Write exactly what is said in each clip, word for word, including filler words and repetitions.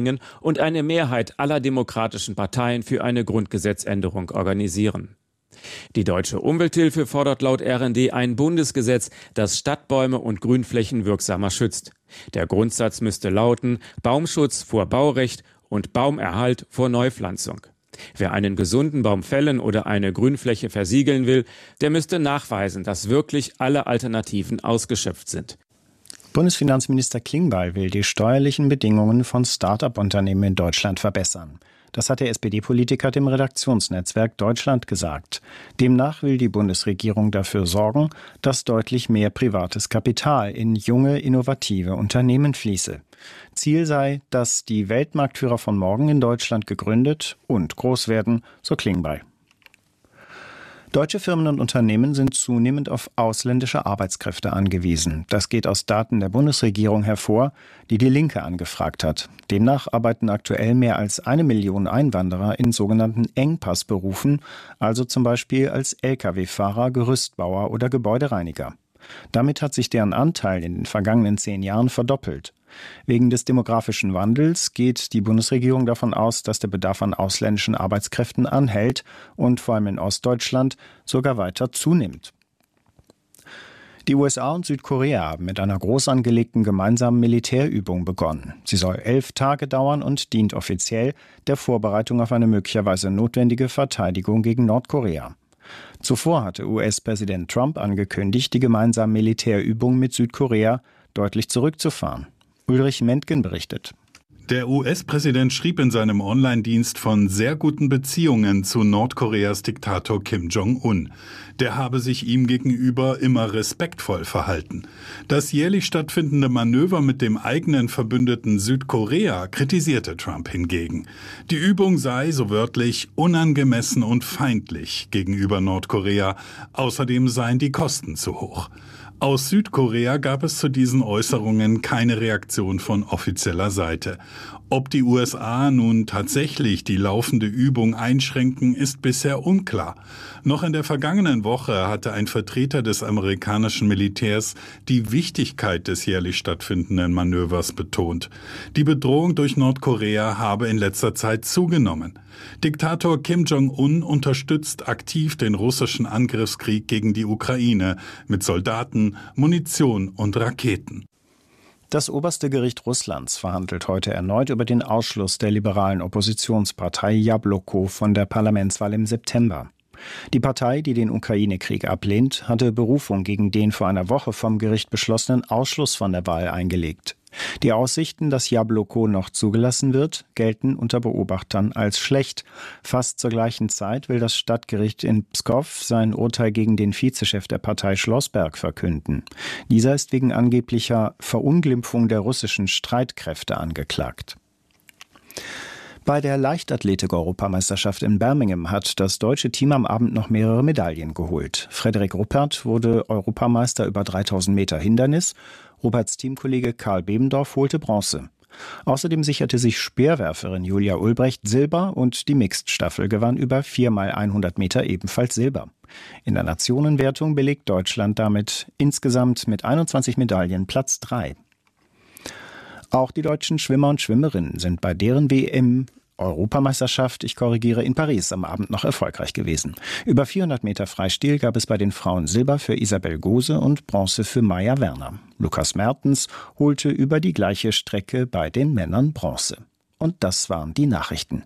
bringen und eine Mehrheit aller demokratischen Parteien für eine Grundgesetzänderung organisieren. Die Deutsche Umwelthilfe fordert laut R N D ein Bundesgesetz, das Stadtbäume und Grünflächen wirksamer schützt. Der Grundsatz müsste lauten: Baumschutz vor Baurecht und Baumerhalt vor Neupflanzung. Wer einen gesunden Baum fällen oder eine Grünfläche versiegeln will, der müsste nachweisen, dass wirklich alle Alternativen ausgeschöpft sind. Bundesfinanzminister Klingbeil will die steuerlichen Bedingungen von Start-up-Unternehmen in Deutschland verbessern. Das hat der S P D-Politiker dem Redaktionsnetzwerk Deutschland gesagt. Demnach will die Bundesregierung dafür sorgen, dass deutlich mehr privates Kapital in junge, innovative Unternehmen fließe. Ziel sei, dass die Weltmarktführer von morgen in Deutschland gegründet und groß werden, so Klingbeil. Deutsche Firmen und Unternehmen sind zunehmend auf ausländische Arbeitskräfte angewiesen. Das geht aus Daten der Bundesregierung hervor, die die Linke angefragt hat. Demnach arbeiten aktuell mehr als eine Million Einwanderer in sogenannten Engpassberufen, also zum Beispiel als L K W-Fahrer, Gerüstbauer oder Gebäudereiniger. Damit hat sich deren Anteil in den vergangenen zehn Jahren verdoppelt. Wegen des demografischen Wandels geht die Bundesregierung davon aus, dass der Bedarf an ausländischen Arbeitskräften anhält und vor allem in Ostdeutschland sogar weiter zunimmt. Die U S A und Südkorea haben mit einer groß angelegten gemeinsamen Militärübung begonnen. Sie soll elf Tage dauern und dient offiziell der Vorbereitung auf eine möglicherweise notwendige Verteidigung gegen Nordkorea. Zuvor hatte U S-Präsident Trump angekündigt, die gemeinsame Militärübung mit Südkorea deutlich zurückzufahren. Ulrich Mentgen berichtet. Der U S-Präsident schrieb in seinem Online-Dienst von sehr guten Beziehungen zu Nordkoreas Diktator Kim Jong-un. Der habe sich ihm gegenüber immer respektvoll verhalten. Das jährlich stattfindende Manöver mit dem eigenen Verbündeten Südkorea kritisierte Trump hingegen. Die Übung sei, so wörtlich, unangemessen und feindlich gegenüber Nordkorea. Außerdem seien die Kosten zu hoch. Aus Südkorea gab es zu diesen Äußerungen keine Reaktion von offizieller Seite. Ob die U S A nun tatsächlich die laufende Übung einschränken, ist bisher unklar. Noch in der vergangenen Woche hatte ein Vertreter des amerikanischen Militärs die Wichtigkeit des jährlich stattfindenden Manövers betont. Die Bedrohung durch Nordkorea habe in letzter Zeit zugenommen. Diktator Kim Jong-un unterstützt aktiv den russischen Angriffskrieg gegen die Ukraine mit Soldaten, Munition und Raketen. Das oberste Gericht Russlands verhandelt heute erneut über den Ausschluss der liberalen Oppositionspartei Jabloko von der Parlamentswahl im September. Die Partei, die den Ukraine-Krieg ablehnt, hatte Berufung gegen den vor einer Woche vom Gericht beschlossenen Ausschluss von der Wahl eingelegt. Die Aussichten, dass Jabloko noch zugelassen wird, gelten unter Beobachtern als schlecht. Fast zur gleichen Zeit will das Stadtgericht in Pskow sein Urteil gegen den Vizechef der Partei Schlossberg verkünden. Dieser ist wegen angeblicher Verunglimpfung der russischen Streitkräfte angeklagt. Bei der Leichtathletik-Europameisterschaft in Birmingham hat das deutsche Team am Abend noch mehrere Medaillen geholt. Frederik Ruppert wurde Europameister über dreitausend Meter Hindernis. Rupperts Teamkollege Karl Bebendorf holte Bronze. Außerdem sicherte sich Speerwerferin Julia Ulbrecht Silber und die Mixed-Staffel gewann über vier mal hundert Meter ebenfalls Silber. In der Nationenwertung belegt Deutschland damit insgesamt mit einundzwanzig Medaillen Platz drei. Auch die deutschen Schwimmer und Schwimmerinnen sind bei deren W M Europameisterschaft, ich korrigiere, in Paris am Abend noch erfolgreich gewesen. Über vierhundert Meter Freistil gab es bei den Frauen Silber für Isabel Gose und Bronze für Maja Werner. Lukas Mertens holte über die gleiche Strecke bei den Männern Bronze. Und das waren die Nachrichten.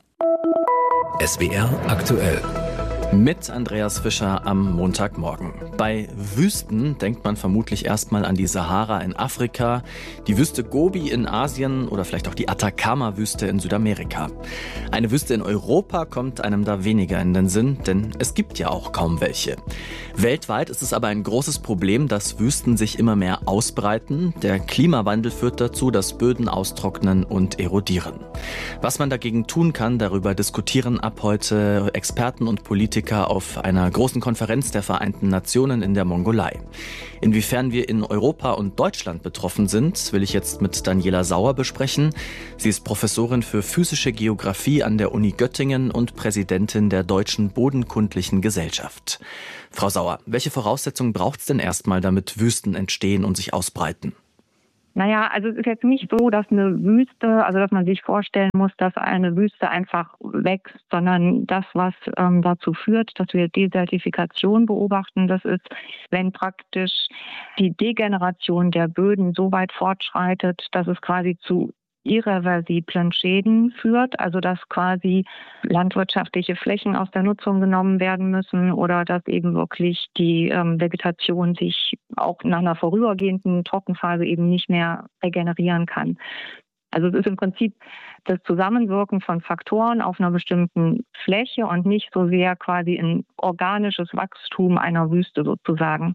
S W R aktuell. Mit Andreas Fischer am Montagmorgen. Bei Wüsten denkt man vermutlich erstmal an die Sahara in Afrika, die Wüste Gobi in Asien oder vielleicht auch die Atacama-Wüste in Südamerika. Eine Wüste in Europa kommt einem da weniger in den Sinn, denn es gibt ja auch kaum welche. Weltweit ist es aber ein großes Problem, dass Wüsten sich immer mehr ausbreiten. Der Klimawandel führt dazu, dass Böden austrocknen und erodieren. Was man dagegen tun kann, darüber diskutieren ab heute Experten und Politiker auf einer großen Konferenz der Vereinten Nationen in der Mongolei. Inwiefern wir in Europa und Deutschland betroffen sind, will ich jetzt mit Daniela Sauer besprechen. Sie ist Professorin für physische Geographie an der Uni Göttingen und Präsidentin der Deutschen Bodenkundlichen Gesellschaft. Frau Sauer, welche Voraussetzungen braucht es denn erstmal, damit Wüsten entstehen und sich ausbreiten? Naja, also es ist jetzt nicht so, dass eine Wüste, also dass man sich vorstellen muss, dass eine Wüste einfach wächst, sondern das, was ähm, dazu führt, dass wir Desertifikation beobachten, das ist, wenn praktisch die Degeneration der Böden so weit fortschreitet, dass es quasi zu irreversiblen Schäden führt, also dass quasi landwirtschaftliche Flächen aus der Nutzung genommen werden müssen oder dass eben wirklich die ähm, Vegetation sich auch nach einer vorübergehenden Trockenphase eben nicht mehr regenerieren kann. Also es ist im Prinzip das Zusammenwirken von Faktoren auf einer bestimmten Fläche und nicht so sehr quasi ein organisches Wachstum einer Wüste sozusagen.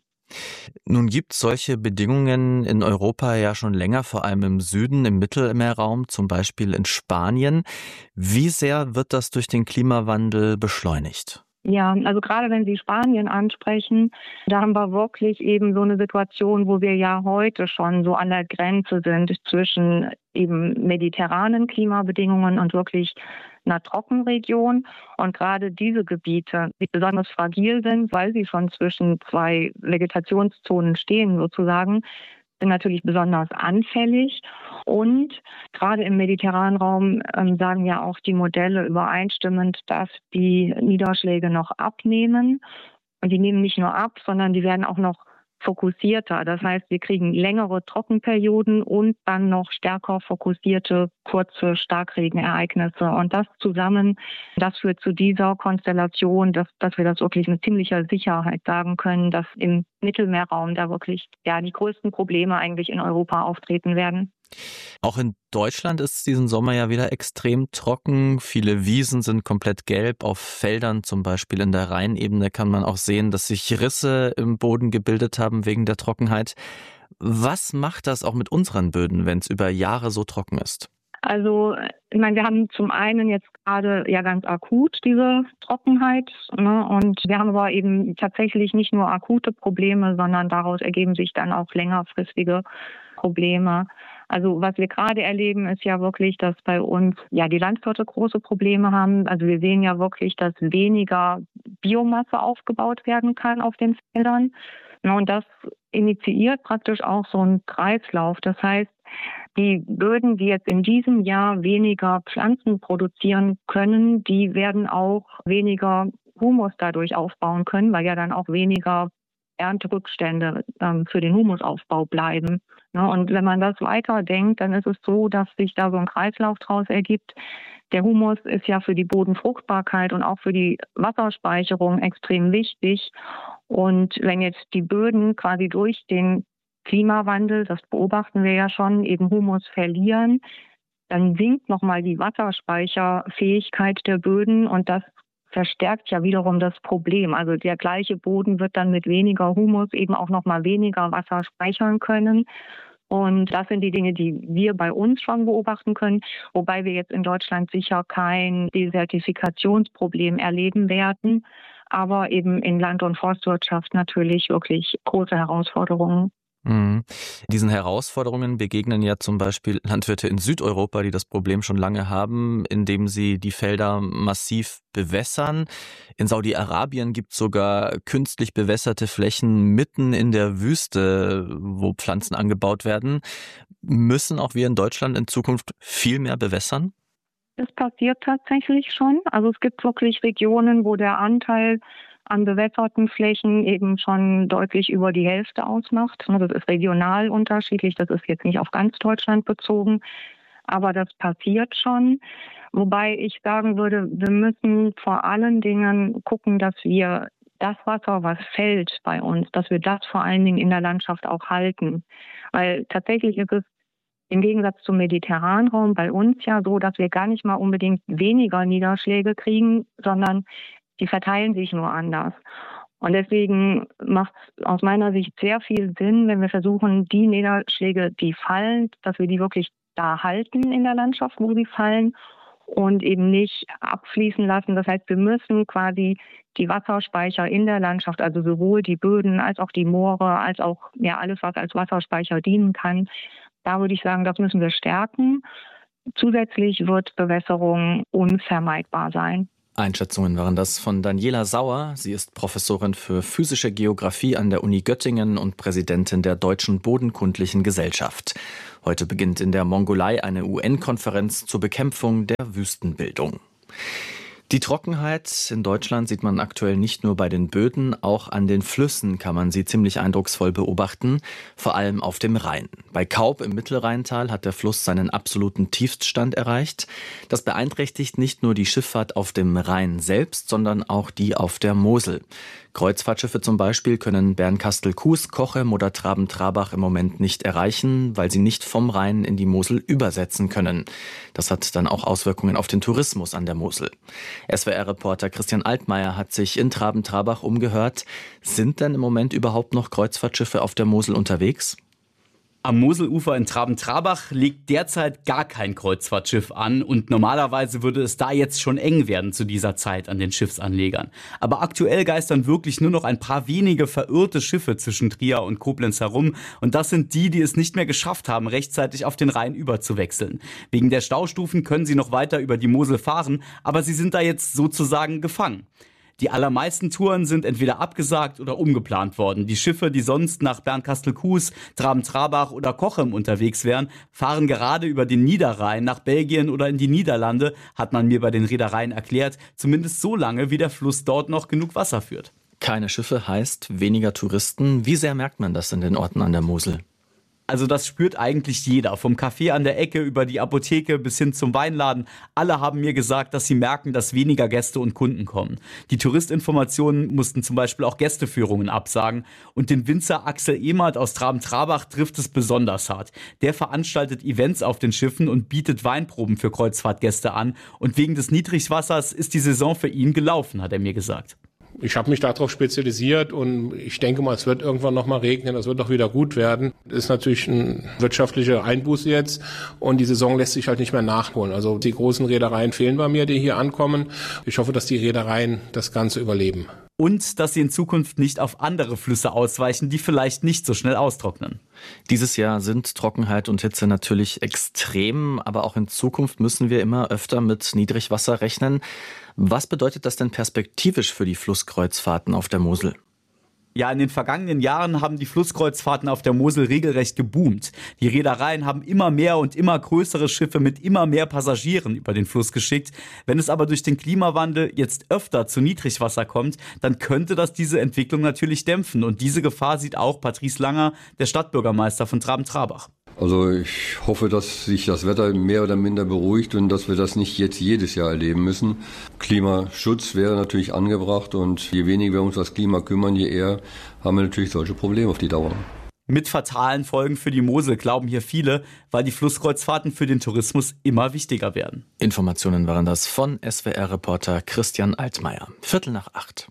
Nun gibt es solche Bedingungen in Europa ja schon länger, vor allem im Süden, im Mittelmeerraum, zum Beispiel in Spanien. Wie sehr wird das durch den Klimawandel beschleunigt? Ja, also gerade wenn Sie Spanien ansprechen, da haben wir wirklich eben so eine Situation, wo wir ja heute schon so an der Grenze sind zwischen eben mediterranen Klimabedingungen und wirklich einer Trockenregion. Und gerade diese Gebiete, die besonders fragil sind, weil sie schon zwischen zwei Vegetationszonen stehen sozusagen, sind natürlich besonders anfällig. Und gerade im mediterranen Raum ähm, sagen ja auch die Modelle übereinstimmend, dass die Niederschläge noch abnehmen. Und die nehmen nicht nur ab, sondern die werden auch noch fokussierter. Das heißt, wir kriegen längere Trockenperioden und dann noch stärker fokussierte, kurze Starkregenereignisse. Und das zusammen, das führt zu dieser Konstellation, dass, dass wir das wirklich mit ziemlicher Sicherheit sagen können, dass im Mittelmeerraum da wirklich ja die größten Probleme eigentlich in Europa auftreten werden. Auch in Deutschland ist es diesen Sommer ja wieder extrem trocken. Viele Wiesen sind komplett gelb. Auf Feldern, zum Beispiel in der Rheinebene, kann man auch sehen, dass sich Risse im Boden gebildet haben wegen der Trockenheit. Was macht das auch mit unseren Böden, wenn es über Jahre so trocken ist? Also, ich meine, wir haben zum einen jetzt gerade ja ganz akut diese Trockenheit, ne? Und wir haben aber eben tatsächlich nicht nur akute Probleme, sondern daraus ergeben sich dann auch längerfristige Probleme. Also was wir gerade erleben, ist ja wirklich, dass bei uns ja die Landwirte große Probleme haben. Also wir sehen ja wirklich, dass weniger Biomasse aufgebaut werden kann auf den Feldern. Und das initiiert praktisch auch so einen Kreislauf. Das heißt, die Böden, die jetzt in diesem Jahr weniger Pflanzen produzieren können, die werden auch weniger Humus dadurch aufbauen können, weil ja dann auch weniger Ernterückstände ähm, für den Humusaufbau bleiben. Ne? Und wenn man das weiterdenkt, dann ist es so, dass sich da so ein Kreislauf draus ergibt. Der Humus ist ja für die Bodenfruchtbarkeit und auch für die Wasserspeicherung extrem wichtig. Und wenn jetzt die Böden quasi durch den Klimawandel, das beobachten wir ja schon, eben Humus verlieren, dann sinkt nochmal die Wasserspeicherfähigkeit der Böden und das verstärkt ja wiederum das Problem. Also der gleiche Boden wird dann mit weniger Humus eben auch nochmal weniger Wasser speichern können. Und das sind die Dinge, die wir bei uns schon beobachten können, wobei wir jetzt in Deutschland sicher kein Desertifikationsproblem erleben werden, aber eben in Land- und Forstwirtschaft natürlich wirklich große Herausforderungen. Mhm. Diesen Herausforderungen begegnen ja zum Beispiel Landwirte in Südeuropa, die das Problem schon lange haben, indem sie die Felder massiv bewässern. In Saudi-Arabien gibt es sogar künstlich bewässerte Flächen mitten in der Wüste, wo Pflanzen angebaut werden. Müssen auch wir in Deutschland in Zukunft viel mehr bewässern? Das passiert tatsächlich schon. Also es gibt wirklich Regionen, wo der Anteil an bewässerten Flächen eben schon deutlich über die Hälfte ausmacht. Das ist regional unterschiedlich, das ist jetzt nicht auf ganz Deutschland bezogen, aber das passiert schon. Wobei ich sagen würde, wir müssen vor allen Dingen gucken, dass wir das Wasser, was fällt bei uns, dass wir das vor allen Dingen in der Landschaft auch halten. Weil tatsächlich ist es im Gegensatz zum mediterranen Raum bei uns ja so, dass wir gar nicht mal unbedingt weniger Niederschläge kriegen, sondern die verteilen sich nur anders. Und deswegen macht es aus meiner Sicht sehr viel Sinn, wenn wir versuchen, die Niederschläge, die fallen, dass wir die wirklich da halten in der Landschaft, wo sie fallen und eben nicht abfließen lassen. Das heißt, wir müssen quasi die Wasserspeicher in der Landschaft, also sowohl die Böden als auch die Moore, als auch ja alles, was als Wasserspeicher dienen kann, da würde ich sagen, das müssen wir stärken. Zusätzlich wird Bewässerung unvermeidbar sein. Einschätzungen waren das von Daniela Sauer. Sie ist Professorin für physische Geographie an der Uni Göttingen und Präsidentin der Deutschen Bodenkundlichen Gesellschaft. Heute beginnt in der Mongolei eine U N-Konferenz zur Bekämpfung der Wüstenbildung. Die Trockenheit in Deutschland sieht man aktuell nicht nur bei den Böden, auch an den Flüssen kann man sie ziemlich eindrucksvoll beobachten, vor allem auf dem Rhein. Bei Kaub im Mittelrheintal hat der Fluss seinen absoluten Tiefststand erreicht. Das beeinträchtigt nicht nur die Schifffahrt auf dem Rhein selbst, sondern auch die auf der Mosel. Kreuzfahrtschiffe zum Beispiel können Bernkastel-Kues, Cochem oder Traben-Trabach im Moment nicht erreichen, weil sie nicht vom Rhein in die Mosel übersetzen können. Das hat dann auch Auswirkungen auf den Tourismus an der Mosel. S W R-Reporter Christian Altmaier hat sich in Traben-Trabach umgehört. Sind denn im Moment überhaupt noch Kreuzfahrtschiffe auf der Mosel unterwegs? Am Moselufer in Traben-Trabach legt derzeit gar kein Kreuzfahrtschiff an und normalerweise würde es da jetzt schon eng werden zu dieser Zeit an den Schiffsanlegern. Aber aktuell geistern wirklich nur noch ein paar wenige verirrte Schiffe zwischen Trier und Koblenz herum und das sind die, die es nicht mehr geschafft haben, rechtzeitig auf den Rhein überzuwechseln. Wegen der Staustufen können sie noch weiter über die Mosel fahren, aber sie sind da jetzt sozusagen gefangen. Die allermeisten Touren sind entweder abgesagt oder umgeplant worden. Die Schiffe, die sonst nach Bernkastel-Kues, Traben-Trabach oder Cochem unterwegs wären, fahren gerade über den Niederrhein nach Belgien oder in die Niederlande, hat man mir bei den Reedereien erklärt, zumindest so lange, wie der Fluss dort noch genug Wasser führt. Keine Schiffe heißt weniger Touristen. Wie sehr merkt man das in den Orten an der Mosel? Also das spürt eigentlich jeder, vom Café an der Ecke über die Apotheke bis hin zum Weinladen. Alle haben mir gesagt, dass sie merken, dass weniger Gäste und Kunden kommen. Die Touristinformationen mussten zum Beispiel auch Gästeführungen absagen. Und den Winzer Axel Emert aus Traben-Trabach trifft es besonders hart. Der veranstaltet Events auf den Schiffen und bietet Weinproben für Kreuzfahrtgäste an. Und wegen des Niedrigwassers ist die Saison für ihn gelaufen, hat er mir gesagt. Ich habe mich darauf spezialisiert und ich denke mal, es wird irgendwann noch mal regnen, das wird doch wieder gut werden. Das ist natürlich eine wirtschaftliche Einbuße jetzt und die Saison lässt sich halt nicht mehr nachholen. Also die großen Reedereien fehlen bei mir, die hier ankommen. Ich hoffe, dass die Reedereien das Ganze überleben. Und dass sie in Zukunft nicht auf andere Flüsse ausweichen, die vielleicht nicht so schnell austrocknen. Dieses Jahr sind Trockenheit und Hitze natürlich extrem, aber auch in Zukunft müssen wir immer öfter mit Niedrigwasser rechnen. Was bedeutet das denn perspektivisch für die Flusskreuzfahrten auf der Mosel? Ja, in den vergangenen Jahren haben die Flusskreuzfahrten auf der Mosel regelrecht geboomt. Die Reedereien haben immer mehr und immer größere Schiffe mit immer mehr Passagieren über den Fluss geschickt. Wenn es aber durch den Klimawandel jetzt öfter zu Niedrigwasser kommt, dann könnte das diese Entwicklung natürlich dämpfen. Und diese Gefahr sieht auch Patrice Langer, der Stadtbürgermeister von Traben-Trabach. Also ich hoffe, dass sich das Wetter mehr oder minder beruhigt und dass wir das nicht jetzt jedes Jahr erleben müssen. Klimaschutz wäre natürlich angebracht und je weniger wir uns um das Klima kümmern, je eher haben wir natürlich solche Probleme auf die Dauer. Mit fatalen Folgen für die Mosel, glauben hier viele, weil die Flusskreuzfahrten für den Tourismus immer wichtiger werden. Informationen waren das von S W R-Reporter Christian Altmaier. Viertel nach acht.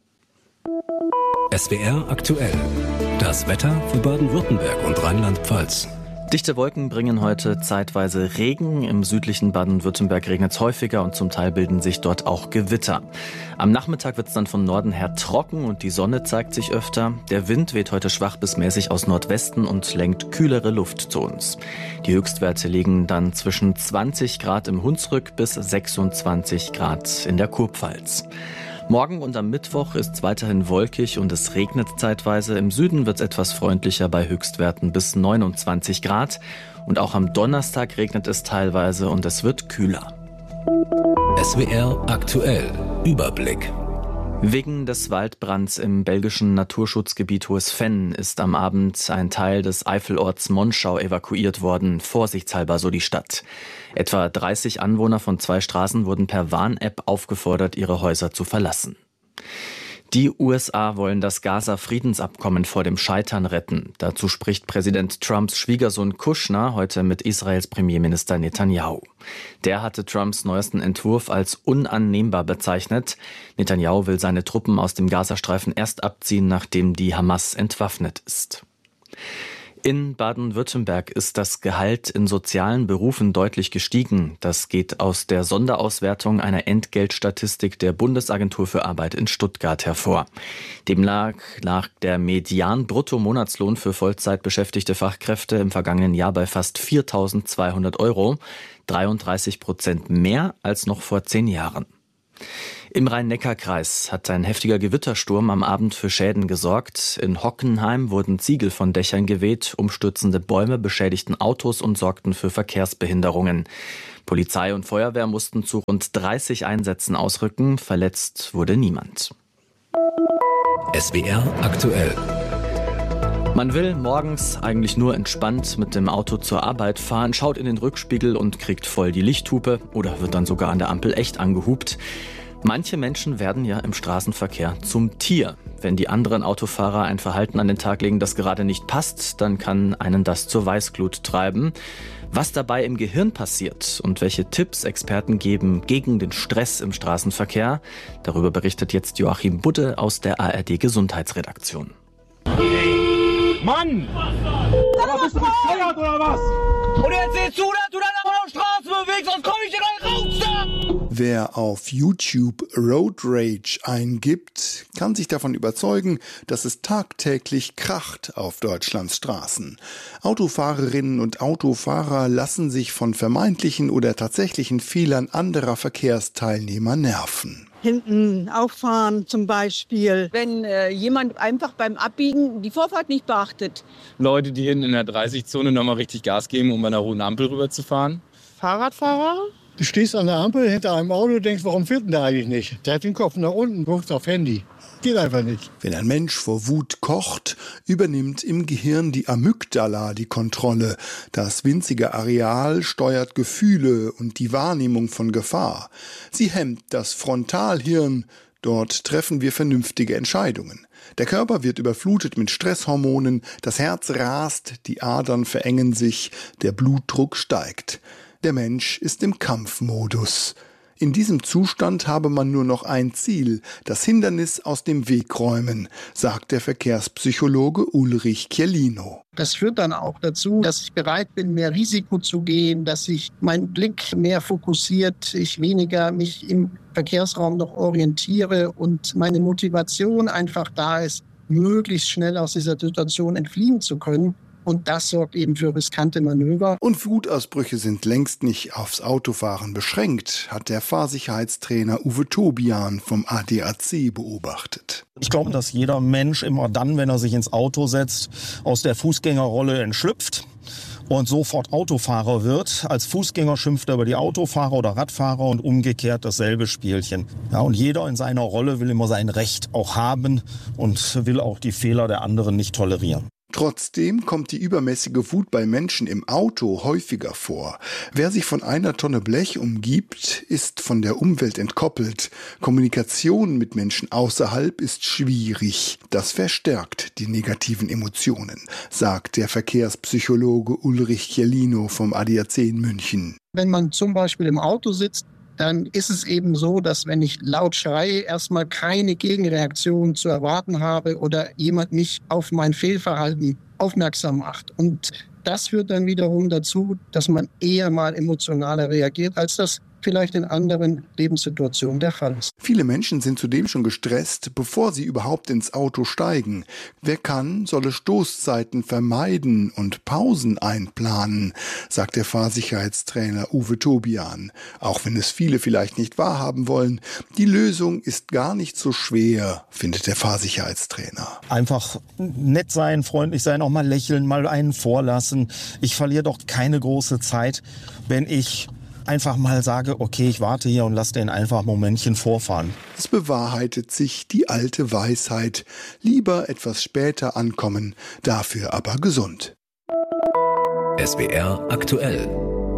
S W R aktuell. Das Wetter für Baden-Württemberg und Rheinland-Pfalz. Dichte Wolken bringen heute zeitweise Regen. Im südlichen Baden-Württemberg regnet es häufiger und zum Teil bilden sich dort auch Gewitter. Am Nachmittag wird es dann von Norden her trocken und die Sonne zeigt sich öfter. Der Wind weht heute schwach bis mäßig aus Nordwesten und lenkt kühlere Luft zu uns. Die Höchstwerte liegen dann zwischen zwanzig Grad im Hunsrück bis sechsundzwanzig Grad in der Kurpfalz. Morgen und am Mittwoch ist es weiterhin wolkig und es regnet zeitweise. Im Süden wird es etwas freundlicher bei Höchstwerten bis neunundzwanzig Grad. Und auch am Donnerstag regnet es teilweise und es wird kühler. S W R aktuell. Überblick. Wegen des Waldbrands im belgischen Naturschutzgebiet Hohes Venn ist am Abend ein Teil des Eifelorts Monschau evakuiert worden, vorsichtshalber so die Stadt. Etwa dreißig Anwohner von zwei Straßen wurden per Warn-App aufgefordert, ihre Häuser zu verlassen. Die U S A wollen das Gaza-Friedensabkommen vor dem Scheitern retten. Dazu spricht Präsident Trumps Schwiegersohn Kushner heute mit Israels Premierminister Netanyahu. Der hatte Trumps neuesten Entwurf als unannehmbar bezeichnet. Netanyahu will seine Truppen aus dem Gazastreifen erst abziehen, nachdem die Hamas entwaffnet ist. In Baden-Württemberg ist das Gehalt in sozialen Berufen deutlich gestiegen. Das geht aus der Sonderauswertung einer Entgeltstatistik der Bundesagentur für Arbeit in Stuttgart hervor. Demnach lag der Median-Bruttomonatslohn für Vollzeitbeschäftigte Fachkräfte im vergangenen Jahr bei fast viertausendzweihundert Euro, dreiunddreißig Prozent mehr als noch vor zehn Jahren. Im Rhein-Neckar-Kreis hat ein heftiger Gewittersturm am Abend für Schäden gesorgt. In Hockenheim wurden Ziegel von Dächern geweht, umstürzende Bäume beschädigten Autos und sorgten für Verkehrsbehinderungen. Polizei und Feuerwehr mussten zu rund dreißig Einsätzen ausrücken. Verletzt wurde niemand. S W R aktuell. Man will morgens eigentlich nur entspannt mit dem Auto zur Arbeit fahren, schaut in den Rückspiegel und kriegt voll die Lichthupe oder wird dann sogar an der Ampel echt angehupt. Manche Menschen werden ja im Straßenverkehr zum Tier. Wenn die anderen Autofahrer ein Verhalten an den Tag legen, das gerade nicht passt, dann kann einen das zur Weißglut treiben. Was dabei im Gehirn passiert und welche Tipps Experten geben gegen den Stress im Straßenverkehr, darüber berichtet jetzt Joachim Budde aus der A R D-Gesundheitsredaktion. Mann! Aber bist du bescheuert oder was? Und jetzt siehst du, dass du dann auf der Straße bewegst, sonst komm ich dir gleich raus da! Wer auf YouTube Road Rage eingibt, kann sich davon überzeugen, dass es tagtäglich kracht auf Deutschlands Straßen. Autofahrerinnen und Autofahrer lassen sich von vermeintlichen oder tatsächlichen Fehlern anderer Verkehrsteilnehmer nerven. Hinten auffahren zum Beispiel. Wenn äh, jemand einfach beim Abbiegen die Vorfahrt nicht beachtet. Leute, die hinten in der dreißig-Zone nochmal richtig Gas geben, um bei einer roten Ampel rüberzufahren. Fahrradfahrer? Du stehst an der Ampel hinter einem Auto und denkst, warum fährt denn der eigentlich nicht? Der hat den Kopf nach unten, guckt auf Handy. Geht einfach nicht. Wenn ein Mensch vor Wut kocht, übernimmt im Gehirn die Amygdala die Kontrolle. Das winzige Areal steuert Gefühle und die Wahrnehmung von Gefahr. Sie hemmt das Frontalhirn. Dort treffen wir vernünftige Entscheidungen. Der Körper wird überflutet mit Stresshormonen, das Herz rast, die Adern verengen sich, der Blutdruck steigt. Der Mensch ist im Kampfmodus. In diesem Zustand habe man nur noch ein Ziel, das Hindernis aus dem Weg räumen, sagt der Verkehrspsychologe Ulrich Chiellino. Das führt dann auch dazu, dass ich bereit bin, mehr Risiko zu gehen, dass sich mein Blick mehr fokussiert, ich weniger mich im Verkehrsraum noch orientiere und meine Motivation einfach da ist, möglichst schnell aus dieser Situation entfliehen zu können. Und das sorgt eben für riskante Manöver. Und Wutausbrüche sind längst nicht aufs Autofahren beschränkt, hat der Fahrsicherheitstrainer Uwe Tobian vom A D A C beobachtet. Ich glaube, dass jeder Mensch immer dann, wenn er sich ins Auto setzt, aus der Fußgängerrolle entschlüpft und sofort Autofahrer wird. Als Fußgänger schimpft er über die Autofahrer oder Radfahrer und umgekehrt dasselbe Spielchen. Ja, und jeder in seiner Rolle will immer sein Recht auch haben und will auch die Fehler der anderen nicht tolerieren. Trotzdem kommt die übermäßige Wut bei Menschen im Auto häufiger vor. Wer sich von einer Tonne Blech umgibt, ist von der Umwelt entkoppelt. Kommunikation mit Menschen außerhalb ist schwierig. Das verstärkt die negativen Emotionen, sagt der Verkehrspsychologe Ulrich Chiellino vom A D A C in München. Wenn man zum Beispiel im Auto sitzt, dann ist es eben so, dass wenn ich laut schreie, erstmal keine Gegenreaktion zu erwarten habe oder jemand mich auf mein Fehlverhalten aufmerksam macht. Und das führt dann wiederum dazu, dass man eher mal emotionaler reagiert, als das vielleicht in anderen Lebenssituationen der Fall ist. Viele Menschen sind zudem schon gestresst, bevor sie überhaupt ins Auto steigen. Wer kann, solle Stoßzeiten vermeiden und Pausen einplanen, sagt der Fahrsicherheitstrainer Uwe Tobian. Auch wenn es viele vielleicht nicht wahrhaben wollen, die Lösung ist gar nicht so schwer, findet der Fahrsicherheitstrainer. Einfach nett sein, freundlich sein, auch mal lächeln, mal einen vorlassen. Ich verliere doch keine große Zeit, wenn ich einfach mal sage, okay, ich warte hier und lasse den einfach ein Momentchen vorfahren. Es bewahrheitet sich die alte Weisheit. Lieber etwas später ankommen, dafür aber gesund. S W R aktuell.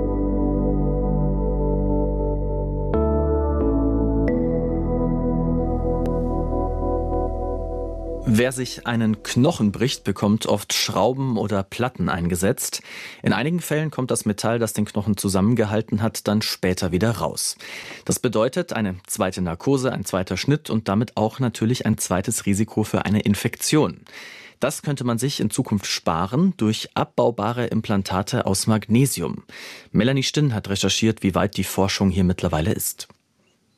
Wer sich einen Knochen bricht, bekommt oft Schrauben oder Platten eingesetzt. In einigen Fällen kommt das Metall, das den Knochen zusammengehalten hat, dann später wieder raus. Das bedeutet eine zweite Narkose, ein zweiter Schnitt und damit auch natürlich ein zweites Risiko für eine Infektion. Das könnte man sich in Zukunft sparen durch abbaubare Implantate aus Magnesium. Melanie Stinn hat recherchiert, wie weit die Forschung hier mittlerweile ist.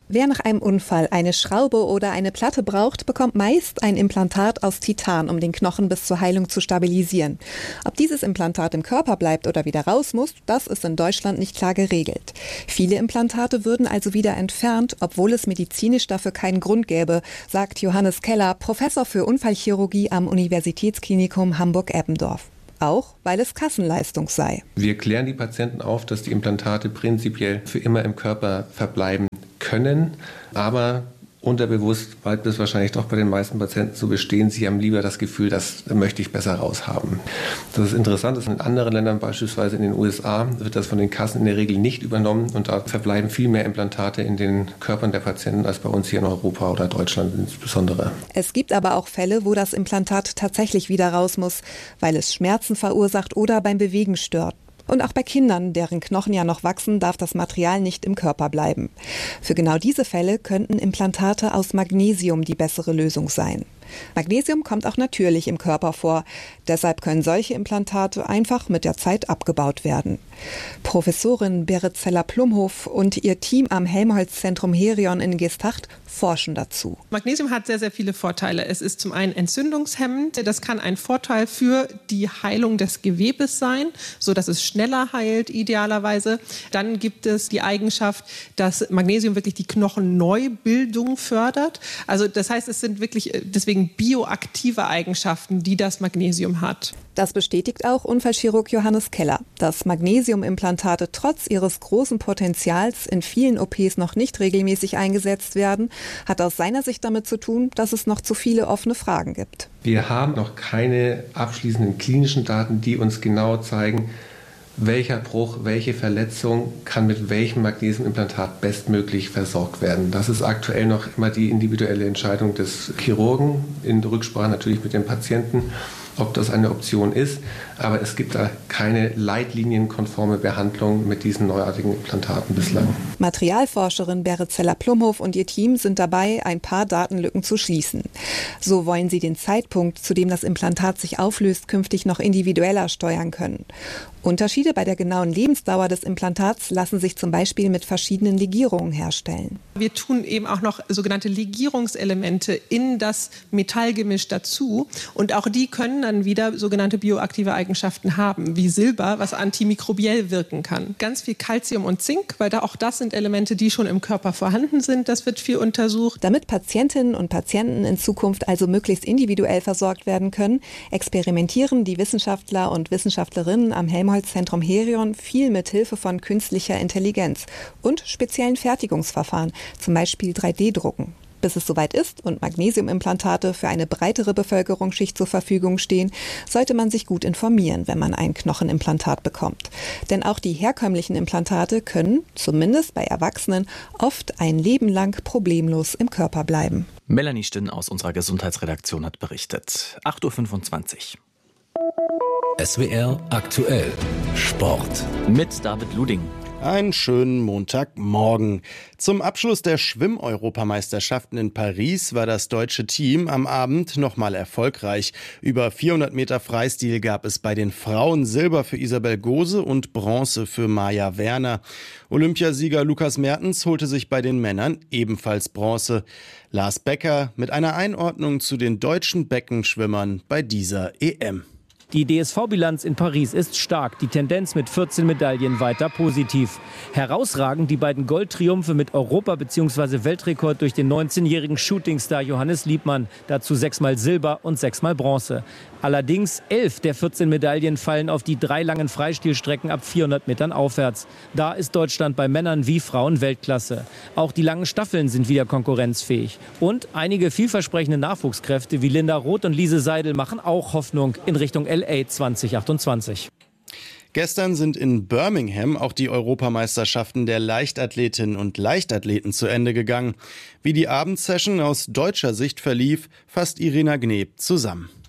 Wer nach einem Unfall eine Schraube oder eine Platte braucht, bekommt meist ein Implantat aus Titan, um den Knochen bis zur Heilung zu stabilisieren. Ob dieses Implantat im Körper bleibt oder wieder raus muss, das ist in Deutschland nicht klar geregelt. Viele Implantate würden also wieder entfernt, obwohl es medizinisch dafür keinen Grund gäbe, sagt Johannes Keller, Professor für Unfallchirurgie am Universitätsklinikum Hamburg-Eppendorf. Auch weil es Kassenleistung sei. Wir klären die Patienten auf, dass die Implantate prinzipiell für immer im Körper verbleiben können, aber unterbewusst bleibt es wahrscheinlich doch bei den meisten Patienten so bestehen. Sie haben lieber das Gefühl, das möchte ich besser raushaben. Das ist interessant, dass in anderen Ländern, beispielsweise in den U S A, wird das von den Kassen in der Regel nicht übernommen und da verbleiben viel mehr Implantate in den Körpern der Patienten als bei uns hier in Europa oder Deutschland insbesondere. Es gibt aber auch Fälle, wo das Implantat tatsächlich wieder raus muss, weil es Schmerzen verursacht oder beim Bewegen stört. Und auch bei Kindern, deren Knochen ja noch wachsen, darf das Material nicht im Körper bleiben. Für genau diese Fälle könnten Implantate aus Magnesium die bessere Lösung sein. Magnesium kommt auch natürlich im Körper vor. Deshalb können solche Implantate einfach mit der Zeit abgebaut werden. Professorin Berit Zeller-Plumhoff und ihr Team am Helmholtz-Zentrum Herion in Geesthacht forschen dazu. Magnesium hat sehr, sehr viele Vorteile. Es ist zum einen entzündungshemmend. Das kann ein Vorteil für die Heilung des Gewebes sein, sodass es schneller heilt, idealerweise. Dann gibt es die Eigenschaft, dass Magnesium wirklich die Knochenneubildung fördert. Also das heißt, es sind wirklich deswegen bioaktive Eigenschaften, die das Magnesium hat. Das bestätigt auch Unfallchirurg Johannes Keller. Dass Magnesiumimplantate trotz ihres großen Potenzials in vielen O Ps noch nicht regelmäßig eingesetzt werden, hat aus seiner Sicht damit zu tun, dass es noch zu viele offene Fragen gibt. Wir haben noch keine abschließenden klinischen Daten, die uns genau zeigen, welcher Bruch, welche Verletzung kann mit welchem Magnesiumimplantat bestmöglich versorgt werden. Das ist aktuell noch immer die individuelle Entscheidung des Chirurgen, in Rücksprache natürlich mit dem Patienten, ob das eine Option ist. Aber es gibt da keine leitlinienkonforme Behandlung mit diesen neuartigen Implantaten bislang. Materialforscherin Berit Zeller-Plumhoff und ihr Team sind dabei, ein paar Datenlücken zu schließen. So wollen sie den Zeitpunkt, zu dem das Implantat sich auflöst, künftig noch individueller steuern können. Unterschiede bei der genauen Lebensdauer des Implantats lassen sich zum Beispiel mit verschiedenen Legierungen herstellen. Wir tun eben auch noch sogenannte Legierungselemente in das Metallgemisch dazu. Und auch die können dann wieder sogenannte bioaktive Eigenschaften haben, wie Silber, was antimikrobiell wirken kann. Ganz viel Calcium und Zink, weil da auch das sind Elemente, die schon im Körper vorhanden sind. Das wird viel untersucht. Damit Patientinnen und Patienten in Zukunft also möglichst individuell versorgt werden können, experimentieren die Wissenschaftler und Wissenschaftlerinnen am Helmholtz-Zentrum Herion viel mit Hilfe von künstlicher Intelligenz und speziellen Fertigungsverfahren, zum Beispiel drei D Drucken. Bis es soweit ist und Magnesiumimplantate für eine breitere Bevölkerungsschicht zur Verfügung stehen, sollte man sich gut informieren, wenn man ein Knochenimplantat bekommt. Denn auch die herkömmlichen Implantate können, zumindest bei Erwachsenen, oft ein Leben lang problemlos im Körper bleiben. Melanie Stinn aus unserer Gesundheitsredaktion hat berichtet. acht Uhr fünfundzwanzig. S W R aktuell Sport. Mit David Luding. Einen schönen Montagmorgen. Zum Abschluss der Schwimm-Europameisterschaften in Paris war das deutsche Team am Abend nochmal erfolgreich. Über vierhundert Meter Freistil gab es bei den Frauen Silber für Isabel Gose und Bronze für Maja Werner. Olympiasieger Lukas Mertens holte sich bei den Männern ebenfalls Bronze. Lars Becker mit einer Einordnung zu den deutschen Beckenschwimmern bei dieser E M. Die D S V-Bilanz in Paris ist stark, die Tendenz mit vierzehn Medaillen weiter positiv. Herausragend die beiden Goldtriumphe mit Europa- bzw. Weltrekord durch den neunzehnjährigen Shootingstar Johannes Liebmann, dazu sechsmal Silber und sechsmal Bronze. Allerdings elf der vierzehn Medaillen fallen auf die drei langen Freistilstrecken ab vierhundert Metern aufwärts. Da ist Deutschland bei Männern wie Frauen Weltklasse. Auch die langen Staffeln sind wieder konkurrenzfähig. Und einige vielversprechende Nachwuchskräfte wie Linda Roth und Lise Seidel machen auch Hoffnung in Richtung L A zwanzig achtundzwanzig. Gestern sind in Birmingham auch die Europameisterschaften der Leichtathletinnen und Leichtathleten zu Ende gegangen. Wie die Abendsession aus deutscher Sicht verlief, fasst Irina Gneb zusammen.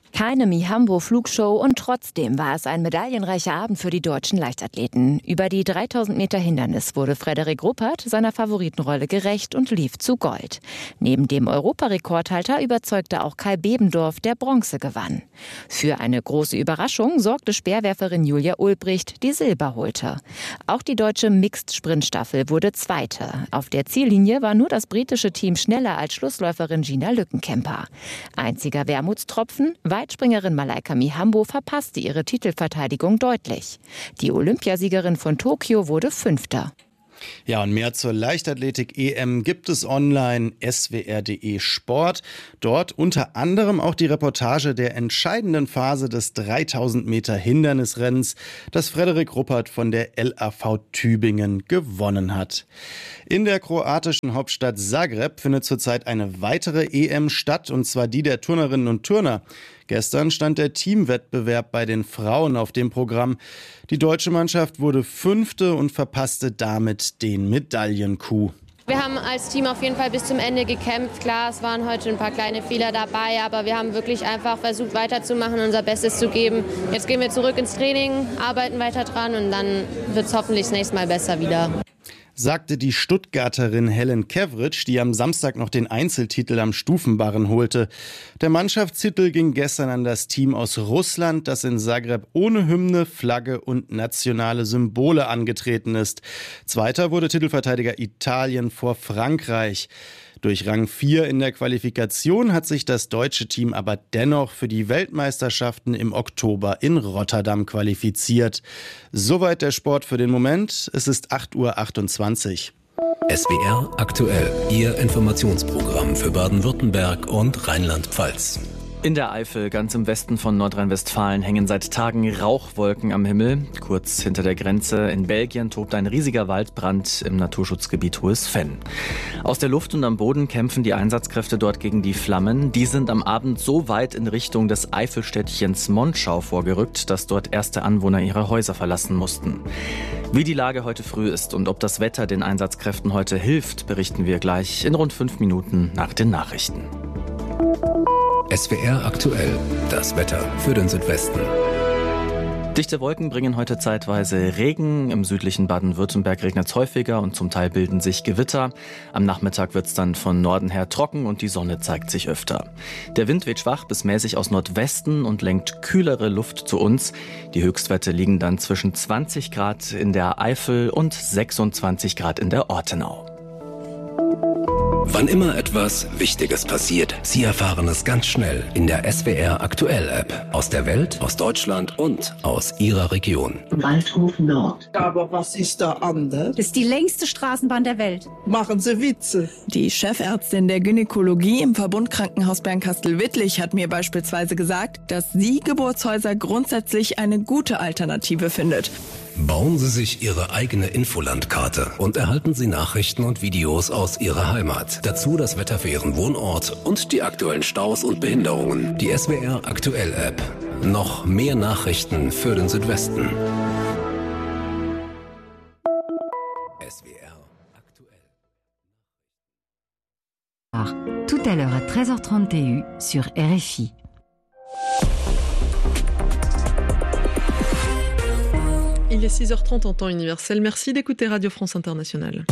Keine Mihambo-Flugshow und trotzdem war es ein medaillenreicher Abend für die deutschen Leichtathleten. Über die dreitausend Meter Hindernis wurde Frederik Ruppert seiner Favoritenrolle gerecht und lief zu Gold. Neben dem Europarekordhalter überzeugte auch Kai Bebendorf, der Bronze gewann. Für eine große Überraschung sorgte Speerwerferin Julia Ulbricht, die Silber holte. Auch die deutsche Mixed-Sprintstaffel wurde Zweite. Auf der Ziellinie war nur das britische Team schneller als Schlussläuferin Gina Lückenkämper. Einziger Wermutstropfen: Weitspringerin Malaika Mihambo verpasste ihre Titelverteidigung deutlich. Die Olympiasiegerin von Tokio wurde Fünfter. Ja, und mehr zur Leichtathletik-E M gibt es online S W R punkt de Sport. Dort unter anderem auch die Reportage der entscheidenden Phase des dreitausend Meter Hindernisrennens, das Frederik Ruppert von der L A V Tübingen gewonnen hat. In der kroatischen Hauptstadt Zagreb findet zurzeit eine weitere E M statt, und zwar die der Turnerinnen und Turner. Gestern stand der Teamwettbewerb bei den Frauen auf dem Programm. Die deutsche Mannschaft wurde Fünfte und verpasste damit den Medaillencoup. Wir haben als Team auf jeden Fall bis zum Ende gekämpft. Klar, es waren heute ein paar kleine Fehler dabei, aber wir haben wirklich einfach versucht weiterzumachen, unser Bestes zu geben. Jetzt gehen wir zurück ins Training, arbeiten weiter dran und dann wird es hoffentlich das nächste Mal besser wieder. Sagte die Stuttgarterin Helen Kevritsch, die am Samstag noch den Einzeltitel am Stufenbarren holte. Der Mannschaftstitel ging gestern an das Team aus Russland, das in Zagreb ohne Hymne, Flagge und nationale Symbole angetreten ist. Zweiter wurde Titelverteidiger Italien vor Frankreich. Durch Rang vier in der Qualifikation hat sich das deutsche Team aber dennoch für die Weltmeisterschaften im Oktober in Rotterdam qualifiziert. Soweit der Sport für den Moment. Es ist acht Uhr achtundzwanzig. S W R aktuell, Ihr Informationsprogramm für Baden-Württemberg und Rheinland-Pfalz. In der Eifel, ganz im Westen von Nordrhein-Westfalen, hängen seit Tagen Rauchwolken am Himmel. Kurz hinter der Grenze in Belgien tobt ein riesiger Waldbrand im Naturschutzgebiet Hohes Venn. Aus der Luft und am Boden kämpfen die Einsatzkräfte dort gegen die Flammen. Die sind am Abend so weit in Richtung des Eifelstädtchens Monschau vorgerückt, dass dort erste Anwohner ihre Häuser verlassen mussten. Wie die Lage heute früh ist und ob das Wetter den Einsatzkräften heute hilft, berichten wir gleich in rund fünf Minuten nach den Nachrichten. S W R aktuell, das Wetter für den Südwesten. Dichte Wolken bringen heute zeitweise Regen. Im südlichen Baden-Württemberg regnet es häufiger und zum Teil bilden sich Gewitter. Am Nachmittag wird es dann von Norden her trocken und die Sonne zeigt sich öfter. Der Wind weht schwach bis mäßig aus Nordwesten und lenkt kühlere Luft zu uns. Die Höchstwerte liegen dann zwischen zwanzig Grad in der Eifel und sechsundzwanzig Grad in der Ortenau. Wann immer etwas Wichtiges passiert, Sie erfahren es ganz schnell in der S W R Aktuell App. Aus der Welt, aus Deutschland und aus Ihrer Region. Waldhof Nord. Aber was ist da anders? Das ist die längste Straßenbahn der Welt. Machen Sie Witze. Die Chefärztin der Gynäkologie im Verbundkrankenhaus Bernkastel-Wittlich hat mir beispielsweise gesagt, dass sie Geburtshäuser grundsätzlich eine gute Alternative findet. Bauen Sie sich Ihre eigene Infolandkarte und erhalten Sie Nachrichten und Videos aus Ihrer Heimat. Dazu das Wetter für Ihren Wohnort und die aktuellen Staus und Behinderungen. Die S W R Aktuell App. Noch mehr Nachrichten für den Südwesten. S W R Aktuell. Tout à l'heure à treize heures trente T U sur R F I. Il est six heures trente en temps universel. Merci d'écouter Radio France Internationale.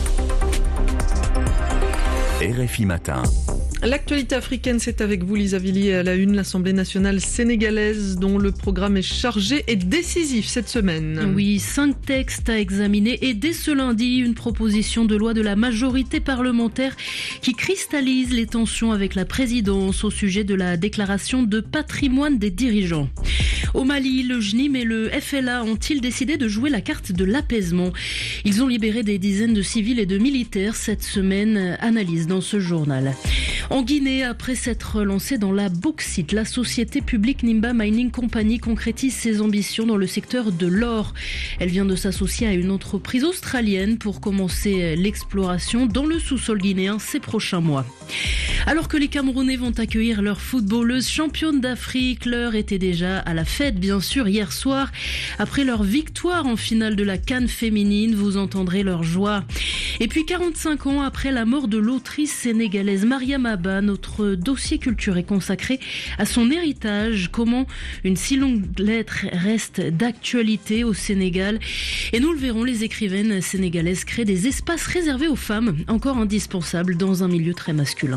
R F I Matin. L'actualité africaine, c'est avec vous, Lisa Villiers, à la une. L'Assemblée nationale sénégalaise, dont le programme est chargé et décisif cette semaine. Oui, cinq textes à examiner et dès ce lundi, une proposition de loi de la majorité parlementaire qui cristallise les tensions avec la présidence au sujet de la déclaration de patrimoine des dirigeants. Au Mali, le J N I M et le F L A ont-ils décidé de jouer la carte de l'apaisement? Ils ont libéré des dizaines de civils et de militaires cette semaine, analyse dans ce journal. En Guinée, après s'être lancée dans la bauxite, la société publique Nimba Mining Company concrétise ses ambitions dans le secteur de l'or. Elle vient de s'associer à une entreprise australienne pour commencer l'exploration dans le sous-sol guinéen ces prochains mois. Alors que les Camerounais vont accueillir leurs footballeuses championnes d'Afrique, l'heure était déjà à la fête, bien sûr, hier soir. Après leur victoire en finale de la CAN féminine, vous entendrez leur joie. Et puis quarante-cinq ans après la mort de l'autrice sénégalaise Mariama Baba. Notre dossier culture est consacré à son héritage, comment une si longue lettre reste d'actualité au Sénégal. Et nous le verrons, les écrivaines sénégalaises créent des espaces réservés aux femmes, encore indispensables dans un milieu très masculin.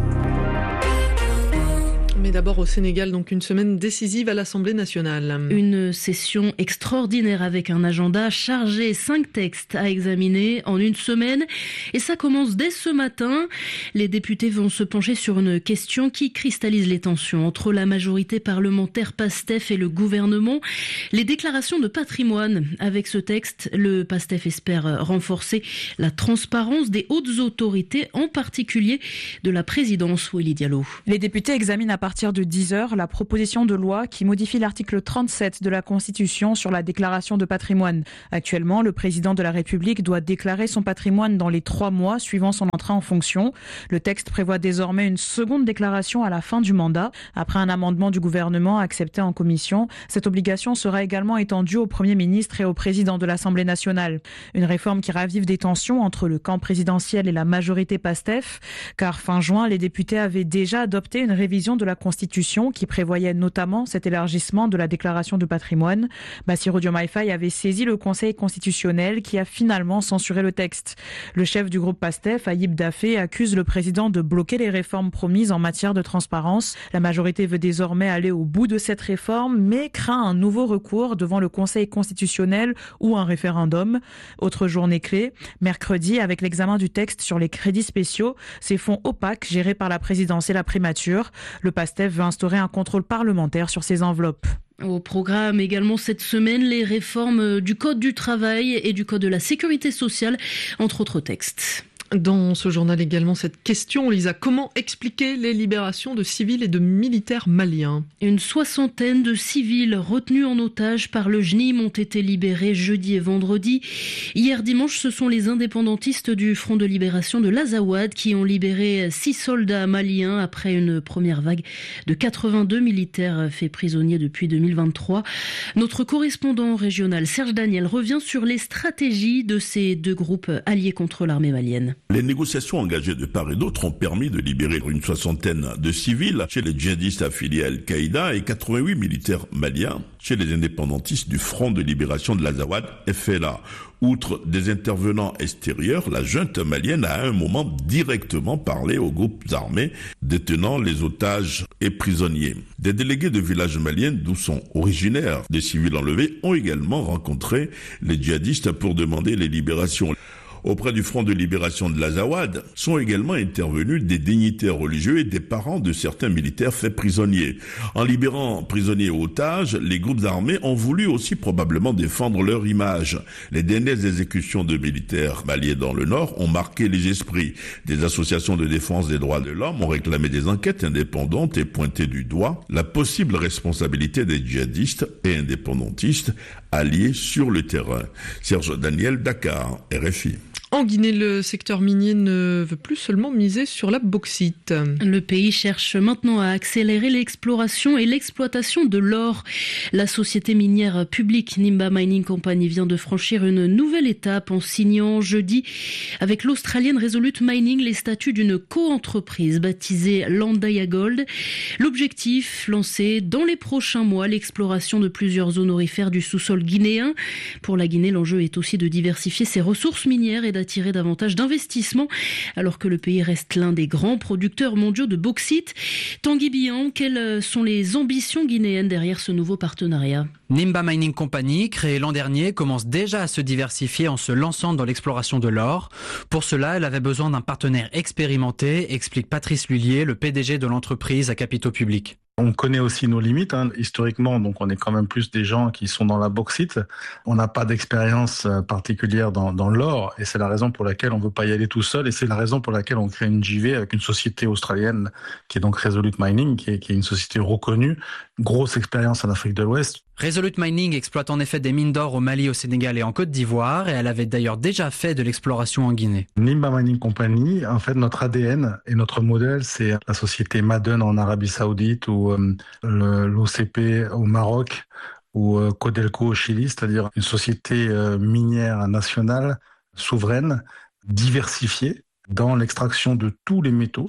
Mais d'abord au Sénégal, donc une semaine décisive à l'Assemblée nationale. Une session extraordinaire avec un agenda chargé, cinq textes à examiner en une semaine. Et ça commence dès ce matin. Les députés vont se pencher sur une question qui cristallise les tensions entre la majorité parlementaire PASTEF et le gouvernement. Les déclarations de patrimoine. Avec ce texte, le PASTEF espère renforcer la transparence des hautes autorités, en particulier de la présidence. Willy Diallo. Les députés examinent à partir À partir de dix heures, la proposition de loi qui modifie l'article trente-sept de la Constitution sur la déclaration de patrimoine. Actuellement, le président de la République doit déclarer son patrimoine dans les trois mois suivant son entrée en fonction. Le texte prévoit désormais une seconde déclaration à la fin du mandat. Après un amendement du gouvernement accepté en commission, cette obligation sera également étendue au Premier ministre et au président de l'Assemblée nationale. Une réforme qui ravive des tensions entre le camp présidentiel et la majorité PASTEF, car fin juin, les députés avaient déjà adopté une révision de la Constitution qui prévoyait notamment cet élargissement de la déclaration de patrimoine. Bassirou Diomaye Faye avait saisi le Conseil constitutionnel qui a finalement censuré le texte. Le chef du groupe PASTEF, Ayib Daffé, accuse le président de bloquer les réformes promises en matière de transparence. La majorité veut désormais aller au bout de cette réforme, mais craint un nouveau recours devant le Conseil constitutionnel ou un référendum. Autre journée clé, mercredi, avec l'examen du texte sur les crédits spéciaux, ces fonds opaques gérés par la présidence et la primature. Le PASTEF veut instaurer un contrôle parlementaire sur ces enveloppes. Au programme également cette semaine, les réformes du Code du travail et du Code de la sécurité sociale, entre autres textes. Dans ce journal également, cette question, Lisa, comment expliquer les libérations de civils et de militaires maliens ? Une soixantaine de civils retenus en otage par le J N I M ont été libérés jeudi et vendredi. Hier dimanche, ce sont les indépendantistes du Front de libération de l'Azawad qui ont libéré six soldats maliens après une première vague de quatre-vingt-deux militaires faits prisonniers depuis deux mille vingt-trois. Notre correspondant régional Serge Daniel revient sur les stratégies de ces deux groupes alliés contre l'armée malienne. Les négociations engagées de part et d'autre ont permis de libérer une soixantaine de civils chez les djihadistes affiliés à Al-Qaïda et quatre-vingt-huit militaires maliens chez les indépendantistes du Front de libération de l'Azawad, F L A. Outre des intervenants extérieurs, la junte malienne a à un moment directement parlé aux groupes armés détenant les otages et prisonniers. Des délégués de villages maliens, d'où sont originaires des civils enlevés, ont également rencontré les djihadistes pour demander les libérations. Auprès du Front de libération de l'Azawad sont également intervenus des dignitaires religieux et des parents de certains militaires faits prisonniers. En libérant prisonniers et otages, les groupes armés ont voulu aussi probablement défendre leur image. Les dernières exécutions de militaires maliens dans le Nord ont marqué les esprits. Des associations de défense des droits de l'homme ont réclamé des enquêtes indépendantes et pointé du doigt la possible responsabilité des djihadistes et indépendantistes alliés sur le terrain. Serge Daniel, Dakar, R F I. En Guinée, le secteur minier ne veut plus seulement miser sur la bauxite. Le pays cherche maintenant à accélérer l'exploration et l'exploitation de l'or. La société minière publique Nimba Mining Company vient de franchir une nouvelle étape en signant jeudi avec l'Australienne Resolute Mining les statuts d'une co-entreprise baptisée Landaya Gold. L'objectif, lancer dans les prochains mois l'exploration de plusieurs zones aurifères du sous-sol guinéen. Pour la Guinée, l'enjeu est aussi de diversifier ses ressources minières et d'attirer davantage d'investissements, alors que le pays reste l'un des grands producteurs mondiaux de bauxite. Tanguy Bihan, quelles sont les ambitions guinéennes derrière ce nouveau partenariat ? Nimba Mining Company, créée l'an dernier, commence déjà à se diversifier en se lançant dans l'exploration de l'or. Pour cela, elle avait besoin d'un partenaire expérimenté, explique Patrice Lullier, le P D G de l'entreprise à capitaux publics. On connaît aussi nos limites, hein. Historiquement, donc on est quand même plus des gens qui sont dans la bauxite. On n'a pas d'expérience particulière dans, dans l'or, et c'est la raison pour laquelle on ne veut pas y aller tout seul, et c'est la raison pour laquelle on crée une J V avec une société australienne qui est donc Resolute Mining, qui est, qui est une société reconnue, grosse expérience en Afrique de l'Ouest. Resolute Mining exploite en effet des mines d'or au Mali, au Sénégal et en Côte d'Ivoire, et elle avait d'ailleurs déjà fait de l'exploration en Guinée. Nimba Mining Company, en fait, notre A D N et notre modèle, c'est la société Ma'aden en Arabie Saoudite ou euh, l'O C P au Maroc ou euh, Codelco au Chili, c'est-à-dire une société euh, minière nationale, souveraine, diversifiée dans l'extraction de tous les métaux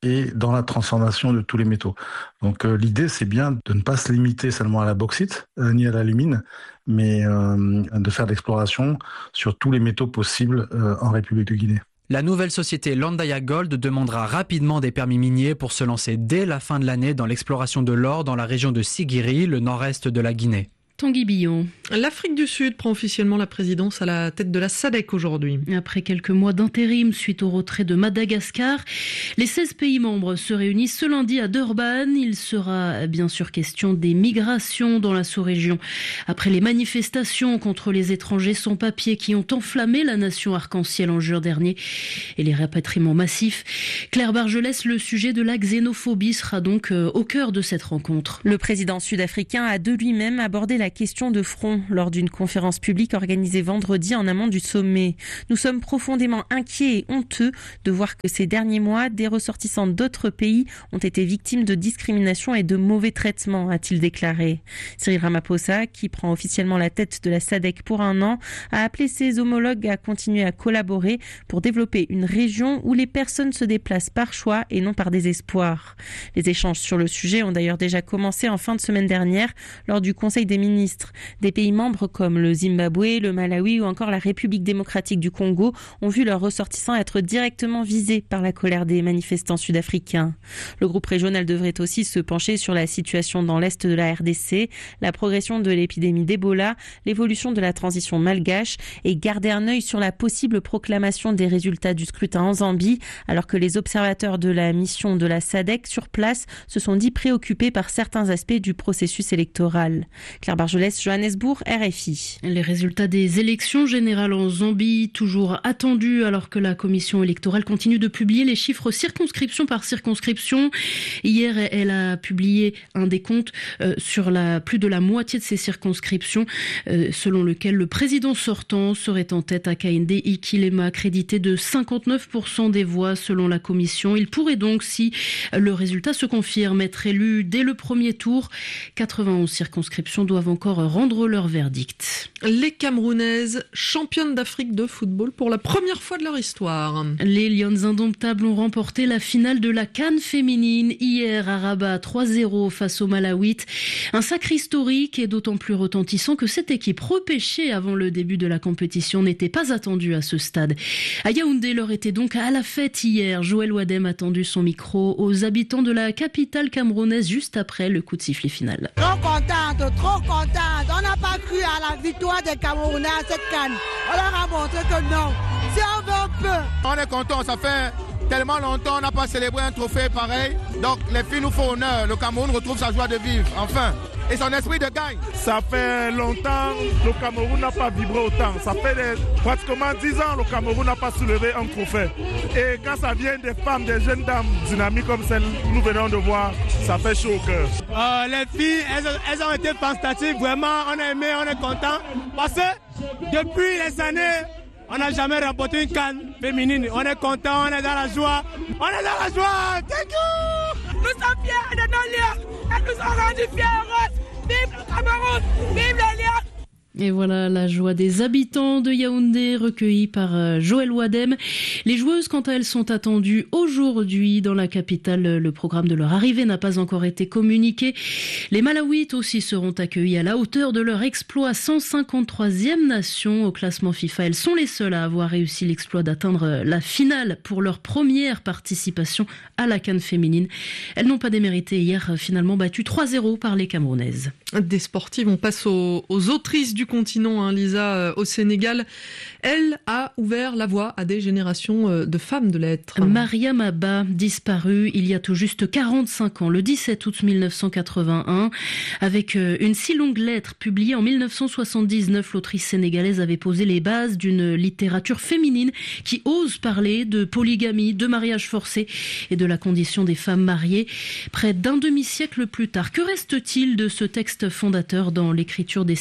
et dans la transformation de tous les métaux. Donc euh, l'idée, c'est bien de ne pas se limiter seulement à la bauxite euh, ni à l'alumine, mais euh, de faire de l'exploration sur tous les métaux possibles euh, en République de Guinée. La nouvelle société Landaya Gold demandera rapidement des permis miniers pour se lancer dès la fin de l'année dans l'exploration de l'or dans la région de Sigiri, le nord-est de la Guinée. Tanguy Billon. L'Afrique du Sud prend officiellement la présidence à la tête de la SADC aujourd'hui. Après quelques mois d'intérim suite au retrait de Madagascar, les seize pays membres se réunissent ce lundi à Durban. Il sera bien sûr question des migrations dans la sous-région. Après les manifestations contre les étrangers sans papier qui ont enflammé la nation arc-en-ciel en juin dernier et les rapatriements massifs, Claire Bargelès, le sujet de la xénophobie sera donc au cœur de cette rencontre. Le président sud-africain a de lui-même abordé la question de front lors d'une conférence publique organisée vendredi en amont du sommet. Nous sommes profondément inquiets et honteux de voir que ces derniers mois, des ressortissants d'autres pays ont été victimes de discrimination et de mauvais traitements, a-t-il déclaré. Cyril Ramaphosa, qui prend officiellement la tête de la SADC pour un an, a appelé ses homologues à continuer à collaborer pour développer une région où les personnes se déplacent par choix et non par désespoir. Les échanges sur le sujet ont d'ailleurs déjà commencé en fin de semaine dernière lors du Conseil des ministres. Des pays membres comme le Zimbabwe, le Malawi ou encore la République démocratique du Congo ont vu leurs ressortissants être directement visés par la colère des manifestants sud-africains. Le groupe régional devrait aussi se pencher sur la situation dans l'est de la R D C, la progression de l'épidémie d'Ebola, l'évolution de la transition malgache et garder un œil sur la possible proclamation des résultats du scrutin en Zambie, alors que les observateurs de la mission de la SADC sur place se sont dit préoccupés par certains aspects du processus électoral. Claire Bargelès, Johannesburg, R F I. Les résultats des élections générales en Zambie, toujours attendus alors que la commission électorale continue de publier les chiffres circonscription par circonscription. Hier, elle a publié un décompte euh, sur la, plus de la moitié de ces circonscriptions, euh, selon lequel le président sortant serait en tête à Hakainde Hichilema, crédité de cinquante-neuf pour cent des voix selon la commission. Il pourrait donc, si le résultat se confirme, être élu dès le premier tour. quatre-vingt-onze circonscriptions doivent encore rendre leur verdict. Les Camerounaises, championnes d'Afrique de football pour la première fois de leur histoire. Les Lions indomptables ont remporté la finale de la CAN féminine hier à Rabat trois zéro face au Malawites. Un sacre historique et d'autant plus retentissant que cette équipe repêchée avant le début de la compétition n'était pas attendue à ce stade. À Yaoundé leur était donc à la fête hier. Joël Wadem a tendu son micro aux habitants de la capitale camerounaise juste après le coup de sifflet final. Trop contente, trop contente. On n'a pas cru à la victoire des Camerounais à cette CAN. On leur a montré que non. Si on veut, on peut. On est content, ça fait tellement longtemps on n'a pas célébré un trophée pareil. Donc les filles nous font honneur. Le Cameroun retrouve sa joie de vivre, enfin. Et son esprit de gagne. Ça fait longtemps que le Cameroun n'a pas vibré autant. Ça fait des, pratiquement dix ans que le Cameroun n'a pas soulevé un trophée. Et quand ça vient des femmes, des jeunes dames dynamiques comme celle que nous venons de voir, ça fait chaud au cœur. Euh, les filles, elles, elles ont été fantastiques. Vraiment, on a aimé, on est content. Parce que depuis les années, on n'a jamais remporté une CAN féminine. On est content, on est dans la joie. On est dans la joie. Thank you. Nous sommes fiers de nos lions. Elles nous ont rendus fiers. Vive le Cameroun. Vive les lions. Et voilà la joie des habitants de Yaoundé recueillis par Joël Wadem. Les joueuses, quant à elles, sont attendues aujourd'hui dans la capitale. Le programme de leur arrivée n'a pas encore été communiqué. Les Malawites aussi seront accueillis à la hauteur de leur exploit. cent cinquante-troisième nation au classement FIFA. Elles sont les seules à avoir réussi l'exploit d'atteindre la finale pour leur première participation à la CAN féminine. Elles n'ont pas démérité hier, finalement battues trois zéro par les Camerounaises. Des sportives, on passe aux, aux autrices du continent, hein, Lisa, euh, au Sénégal. Elle a ouvert la voie à des générations euh, de femmes de lettres. Mariam Abba, disparue il y a tout juste quarante-cinq ans, le dix-sept août mille neuf cent quatre-vingt-un. Avec euh, une si longue lettre publiée en mille neuf cent soixante-dix-neuf, l'autrice sénégalaise avait posé les bases d'une littérature féminine qui ose parler de polygamie, de mariage forcé et de la condition des femmes mariées. Près d'un demi-siècle plus tard, que reste-t-il de ce texte fondateur dans l'écriture des Sénégalaises d'aujourd'hui ?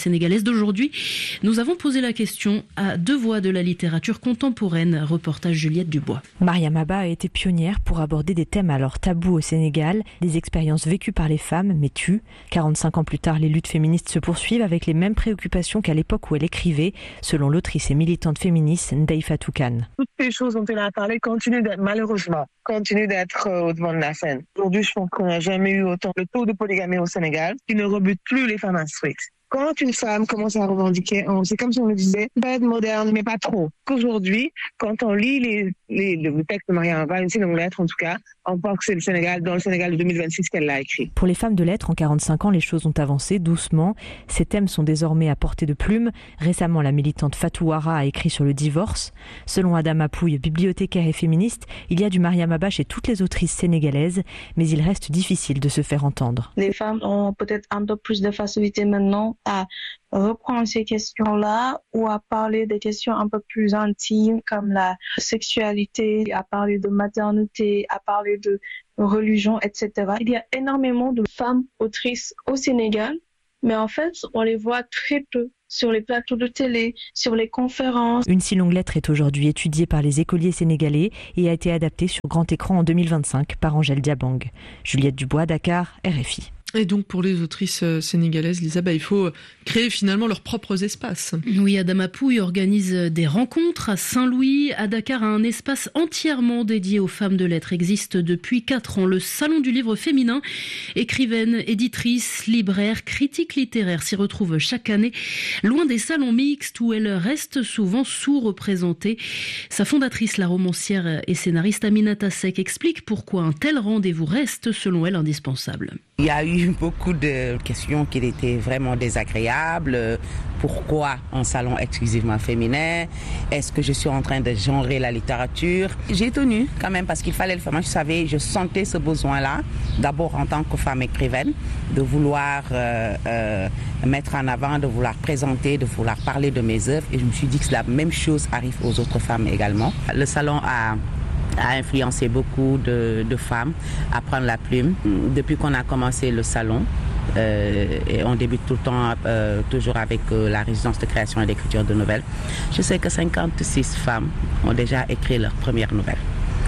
aujourd'hui, nous avons posé la question à deux voix de la littérature contemporaine. Reportage Juliette Dubois. Mariam Abba a été pionnière pour aborder des thèmes alors tabous au Sénégal, des expériences vécues par les femmes mais tues. quarante-cinq ans plus tard, les luttes féministes se poursuivent avec les mêmes préoccupations qu'à l'époque où elle écrivait, selon l'autrice et militante féministe Ndeye Fatou Kane. Toutes les choses dont elle a parlé continuent d'être, malheureusement, continuent d'être au devant de la scène. Aujourd'hui, je pense qu'on n'a jamais eu autant de taux de polygamie au Sénégal qui ne rebute plus les femmes instruites. Quand une femme commence à revendiquer, c'est comme si on me disait, pas être moderne, mais pas trop. Qu'aujourd'hui, quand on lit les, les, le texte de Mariam Abba, une longue lettre en tout cas, on pense que c'est le Sénégal, dans le Sénégal de deux mille vingt-six qu'elle l'a écrit. Pour les femmes de lettres, en quarante-cinq ans, les choses ont avancé doucement. Ces thèmes sont désormais à portée de plume. Récemment, la militante Fatou Ouara a écrit sur le divorce. Selon Adama Pouille, bibliothécaire et féministe, il y a du Mariam Abba chez toutes les autrices sénégalaises, mais il reste difficile de se faire entendre. Les femmes ont peut-être un peu plus de facilité maintenant à reprendre ces questions-là ou à parler des questions un peu plus intimes comme la sexualité, à parler de maternité, à parler de religion, et cetera. Il y a énormément de femmes autrices au Sénégal, mais en fait, on les voit très peu sur les plateaux de télé, sur les conférences. Une si longue lettre est aujourd'hui étudiée par les écoliers sénégalais et a été adaptée sur grand écran en deux mille vingt-cinq par Angèle Diabang. Juliette Dubois, Dakar, R F I. Et donc pour les autrices sénégalaises, Lisa, bah, il faut créer finalement leurs propres espaces. Oui, Adama Pouille organise des rencontres à Saint-Louis. À Dakar, un espace entièrement dédié aux femmes de lettres existe depuis quatre ans. Le Salon du livre féminin. Écrivaines, éditrices, libraires, critiques littéraires s'y retrouvent chaque année, loin des salons mixtes où elles restent souvent sous-représentées. Sa fondatrice, la romancière et scénariste Aminata Seck, explique pourquoi un tel rendez-vous reste, selon elle, indispensable. Il y a eu beaucoup de questions qui étaient vraiment désagréables. Pourquoi un salon exclusivement féminin? Est-ce que je suis en train de genrer la littérature? J'ai tenu quand même parce qu'il fallait le faire. Moi, je savais, je sentais ce besoin-là, d'abord en tant que femme écrivaine, de vouloir euh, euh, mettre en avant, de vouloir présenter, de vouloir parler de mes œuvres. Et je me suis dit que la même chose arrive aux autres femmes également. Le salon a... a influencé beaucoup de, de femmes à prendre la plume. Depuis qu'on a commencé le salon, euh, et on débute tout le temps euh, toujours avec euh, la résidence de création et d'écriture de nouvelles, je sais que cinquante-six femmes ont déjà écrit leur première nouvelle.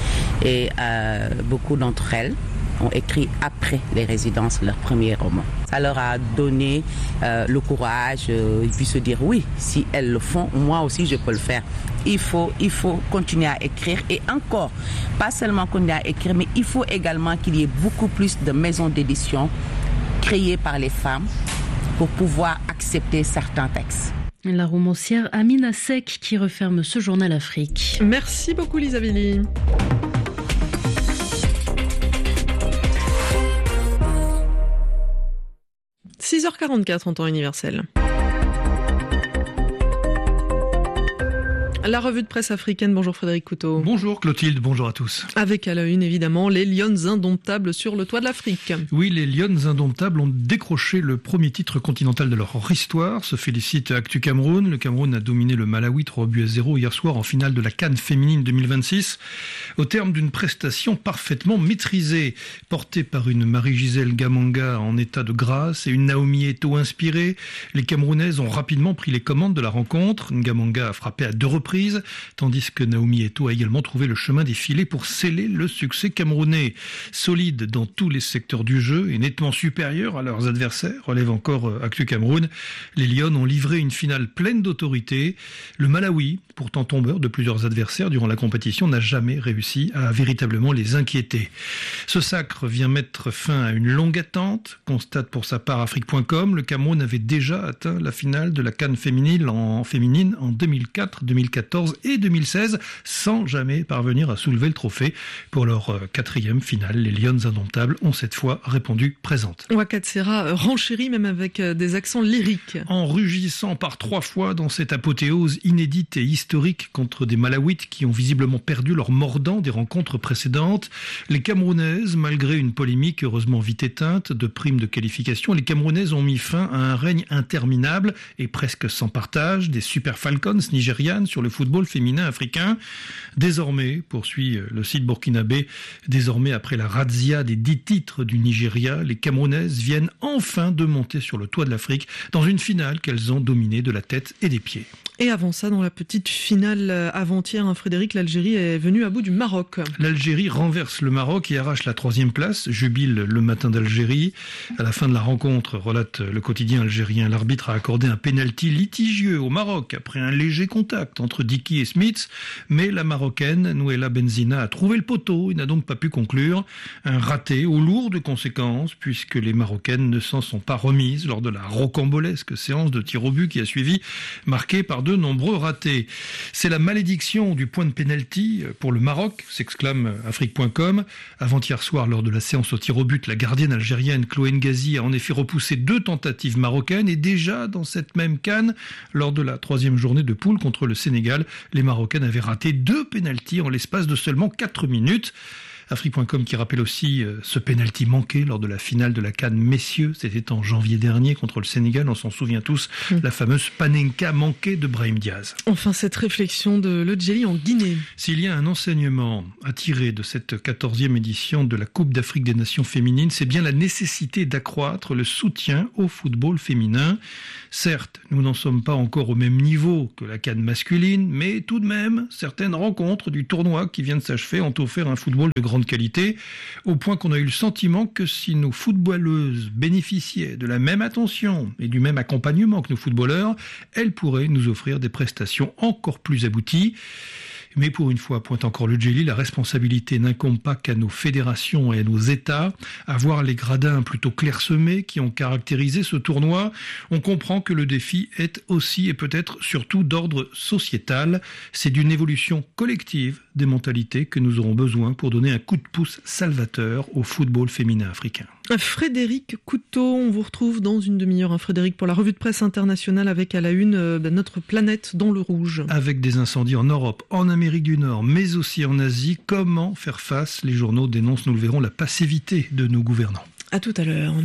Et euh, beaucoup d'entre elles ont écrit après les résidences leur premier roman. Ça leur a donné euh, le courage euh, et puis se dire oui, si elles le font, moi aussi je peux le faire. Il faut, il faut continuer à écrire et encore, pas seulement continuer à écrire, mais il faut également qu'il y ait beaucoup plus de maisons d'édition créées par les femmes pour pouvoir accepter certains textes. La romancière Amina Seck qui referme ce journal Afrique. Merci beaucoup Lisa Villy. six heures quarante-quatre en temps universel. La revue de presse africaine. Bonjour Frédéric Couteau. Bonjour Clotilde, bonjour à tous. Avec à la une évidemment les Lions indomptables sur le toit de l'Afrique. Oui, les Lions indomptables ont décroché le premier titre continental de leur histoire. Se félicite Actu Cameroun. Le Cameroun a dominé le Malawi trois buts à zéro hier soir en finale de la CAN féminine deux mille vingt-six. Au terme d'une prestation parfaitement maîtrisée, portée par une Marie-Gisèle Gamanga en état de grâce et une Naomi Eto'o inspirée. Les Camerounaises ont rapidement pris les commandes de la rencontre. Gamanga a frappé à deux reprises, tandis que Naomi Eto'o a également trouvé le chemin des filets pour sceller le succès camerounais. Solide dans tous les secteurs du jeu et nettement supérieur à leurs adversaires, relève encore Actu Cameroun, les Lions ont livré une finale pleine d'autorité. Le Malawi, pourtant tombeur de plusieurs adversaires durant la compétition, n'a jamais réussi à véritablement les inquiéter. Ce sacre vient mettre fin à une longue attente, constate pour sa part Afrique point com. Le Cameroun avait déjà atteint la finale de la CAN féminine en, féminine en deux mille quatre, deux mille quatorze et deux mille seize, sans jamais parvenir à soulever le trophée. Pour leur quatrième finale, les Lions indomptables ont cette fois répondu présente. Wakatsera renchérit même avec des accents lyriques. En rugissant par trois fois dans cette apothéose inédite et historique contre des Malawites qui ont visiblement perdu leur mordant des rencontres précédentes, les Camerounaises, malgré une polémique heureusement vite éteinte de primes de qualification, les Camerounaises ont mis fin à un règne interminable et presque sans partage des Super Falcons nigérianes sur le football féminin africain. Désormais, poursuit le site burkinabé, désormais après la razzia des dix titres du Nigeria, les Camerounaises viennent enfin de monter sur le toit de l'Afrique dans une finale qu'elles ont dominée de la tête et des pieds. Et avant ça, dans la petite finale avant-hier, hein, Frédéric, l'Algérie est venue à bout du Maroc. L'Algérie renverse le Maroc et arrache la troisième place. Jubile le matin d'Algérie. À la fin de la rencontre, relate le quotidien algérien, l'arbitre a accordé un pénalty litigieux au Maroc après un léger contact entre Dicky et Smith. Mais la Marocaine, Nouela Benzina, a trouvé le poteau et n'a donc pas pu conclure. Un raté aux lourdes conséquences puisque les Marocaines ne s'en sont pas remises lors de la rocambolesque séance de tir au but qui a suivi, marquée par de nombreux ratés. C'est la malédiction du point de pénalty pour le Maroc, s'exclame Afrique point com. Avant-hier soir, lors de la séance au tir au but, la gardienne algérienne Chloé Ngazi a en effet repoussé deux tentatives marocaines et déjà dans cette même CAN, lors de la troisième journée de poule contre le Sénégal, les Marocaines avaient raté deux pénaltys en l'espace de seulement quatre minutes. Afrique point com qui rappelle aussi euh, ce pénalty manqué lors de la finale de la CAN messieurs, c'était en janvier dernier contre le Sénégal, on s'en souvient tous, mmh. la fameuse Panenka manquée de Brahim Diaz. Enfin cette réflexion de Lodjeli en Guinée. S'il y a un enseignement à tirer de cette quatorzième édition de la Coupe d'Afrique des Nations féminines, c'est bien la nécessité d'accroître le soutien au football féminin. Certes, nous n'en sommes pas encore au même niveau que la CAN masculine, mais tout de même, certaines rencontres du tournoi qui vient de s'achever ont offert un football de grande qualité, au point qu'on a eu le sentiment que si nos footballeuses bénéficiaient de la même attention et du même accompagnement que nos footballeurs, elles pourraient nous offrir des prestations encore plus abouties. Mais pour une fois, pointe encore le Djeli, la responsabilité n'incombe pas qu'à nos fédérations et à nos États. À voir les gradins plutôt clairsemés qui ont caractérisé ce tournoi, on comprend que le défi est aussi et peut-être surtout d'ordre sociétal. C'est d'une évolution collective des mentalités que nous aurons besoin pour donner un coup de pouce salvateur au football féminin africain. Frédéric Couteau, on vous retrouve dans une demi-heure, hein, Frédéric, pour la revue de presse internationale avec à la une euh, notre planète dans le rouge. Avec des incendies en Europe, en Amérique du Nord, mais aussi en Asie, comment faire face? Les journaux dénoncent, nous le verrons, la passivité de nos gouvernants. À tout à l'heure.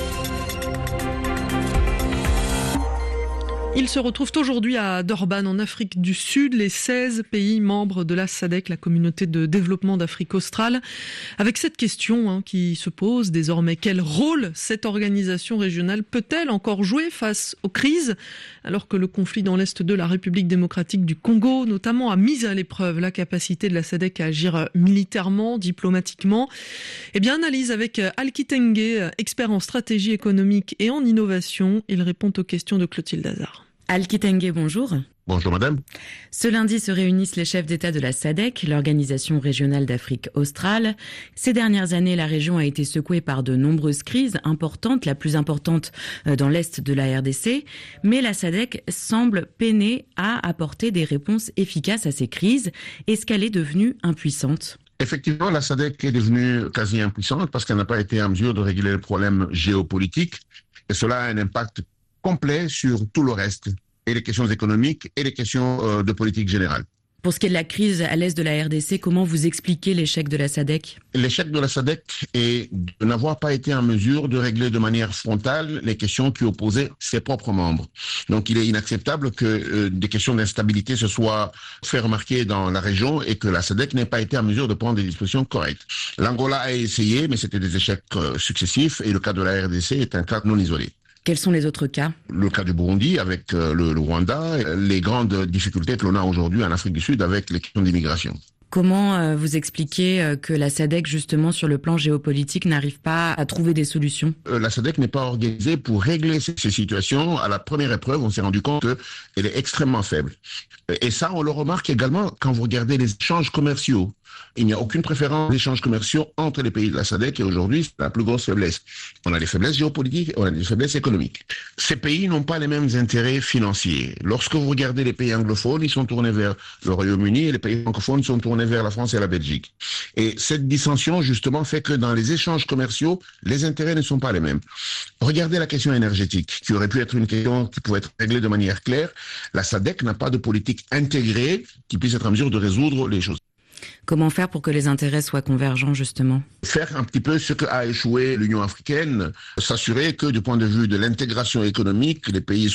Ils se retrouvent aujourd'hui à Durban, en Afrique du Sud, les seize pays membres de la SADC, la communauté de développement d'Afrique australe, avec cette question hein, qui se pose désormais. Quel rôle cette organisation régionale peut-elle encore jouer face aux crises, alors que le conflit dans l'est de la République démocratique du Congo, notamment, a mis à l'épreuve la capacité de la SADC à agir militairement, diplomatiquement? Eh bien, analyse avec Alki Tengue, expert en stratégie économique et en innovation. Il répond aux questions de Clotilde Hazard. Alki Tengue, bonjour. Bonjour madame. Ce lundi se réunissent les chefs d'État de la SADC, l'organisation régionale d'Afrique australe. Ces dernières années, la région a été secouée par de nombreuses crises importantes, la plus importante dans l'est de la R D C. Mais la SADC semble peiner à apporter des réponses efficaces à ces crises. Est-ce qu'elle est devenue impuissante ? Effectivement, la SADC est devenue quasi impuissante parce qu'elle n'a pas été en mesure de régler les problèmes géopolitiques. Et cela a un impact complet sur tout le reste, et les questions économiques et les questions euh, de politique générale. Pour ce qui est de la crise à l'est de la R D C, comment vous expliquez l'échec de la SADC ? L'échec de la SADC est de n'avoir pas été en mesure de régler de manière frontale les questions qui opposaient ses propres membres. Donc il est inacceptable que euh, des questions d'instabilité se soient fait remarquer dans la région et que la SADC n'ait pas été en mesure de prendre des dispositions correctes. L'Angola a essayé, mais c'était des échecs euh, successifs, et le cas de la R D C est un cas non isolé. Quels sont les autres cas ? Le cas du Burundi avec euh, le, le Rwanda, les grandes difficultés que l'on a aujourd'hui en Afrique du Sud avec les questions d'immigration. Comment euh, vous expliquez euh, que la SADC, justement, sur le plan géopolitique, n'arrive pas à trouver des solutions ? euh, La SADC n'est pas organisée pour régler ces, ces situations. À la première épreuve, on s'est rendu compte qu'elle est extrêmement faible. Et ça, on le remarque également quand vous regardez les échanges commerciaux. Il n'y a aucune préférence d'échanges commerciaux entre les pays de la SADC et aujourd'hui, c'est la plus grosse faiblesse. On a des faiblesses géopolitiques et on a des faiblesses économiques. Ces pays n'ont pas les mêmes intérêts financiers. Lorsque vous regardez les pays anglophones, ils sont tournés vers le Royaume-Uni et les pays francophones sont tournés vers la France et la Belgique. Et cette dissension, justement, fait que dans les échanges commerciaux, les intérêts ne sont pas les mêmes. Regardez la question énergétique, qui aurait pu être une question qui pouvait être réglée de manière claire. La SADC n'a pas de politique intégrée qui puisse être en mesure de résoudre les choses. Comment faire pour que les intérêts soient convergents, justement ? Faire un petit peu ce qu'a échoué l'Union africaine, s'assurer que du point de vue de l'intégration économique, les pays soient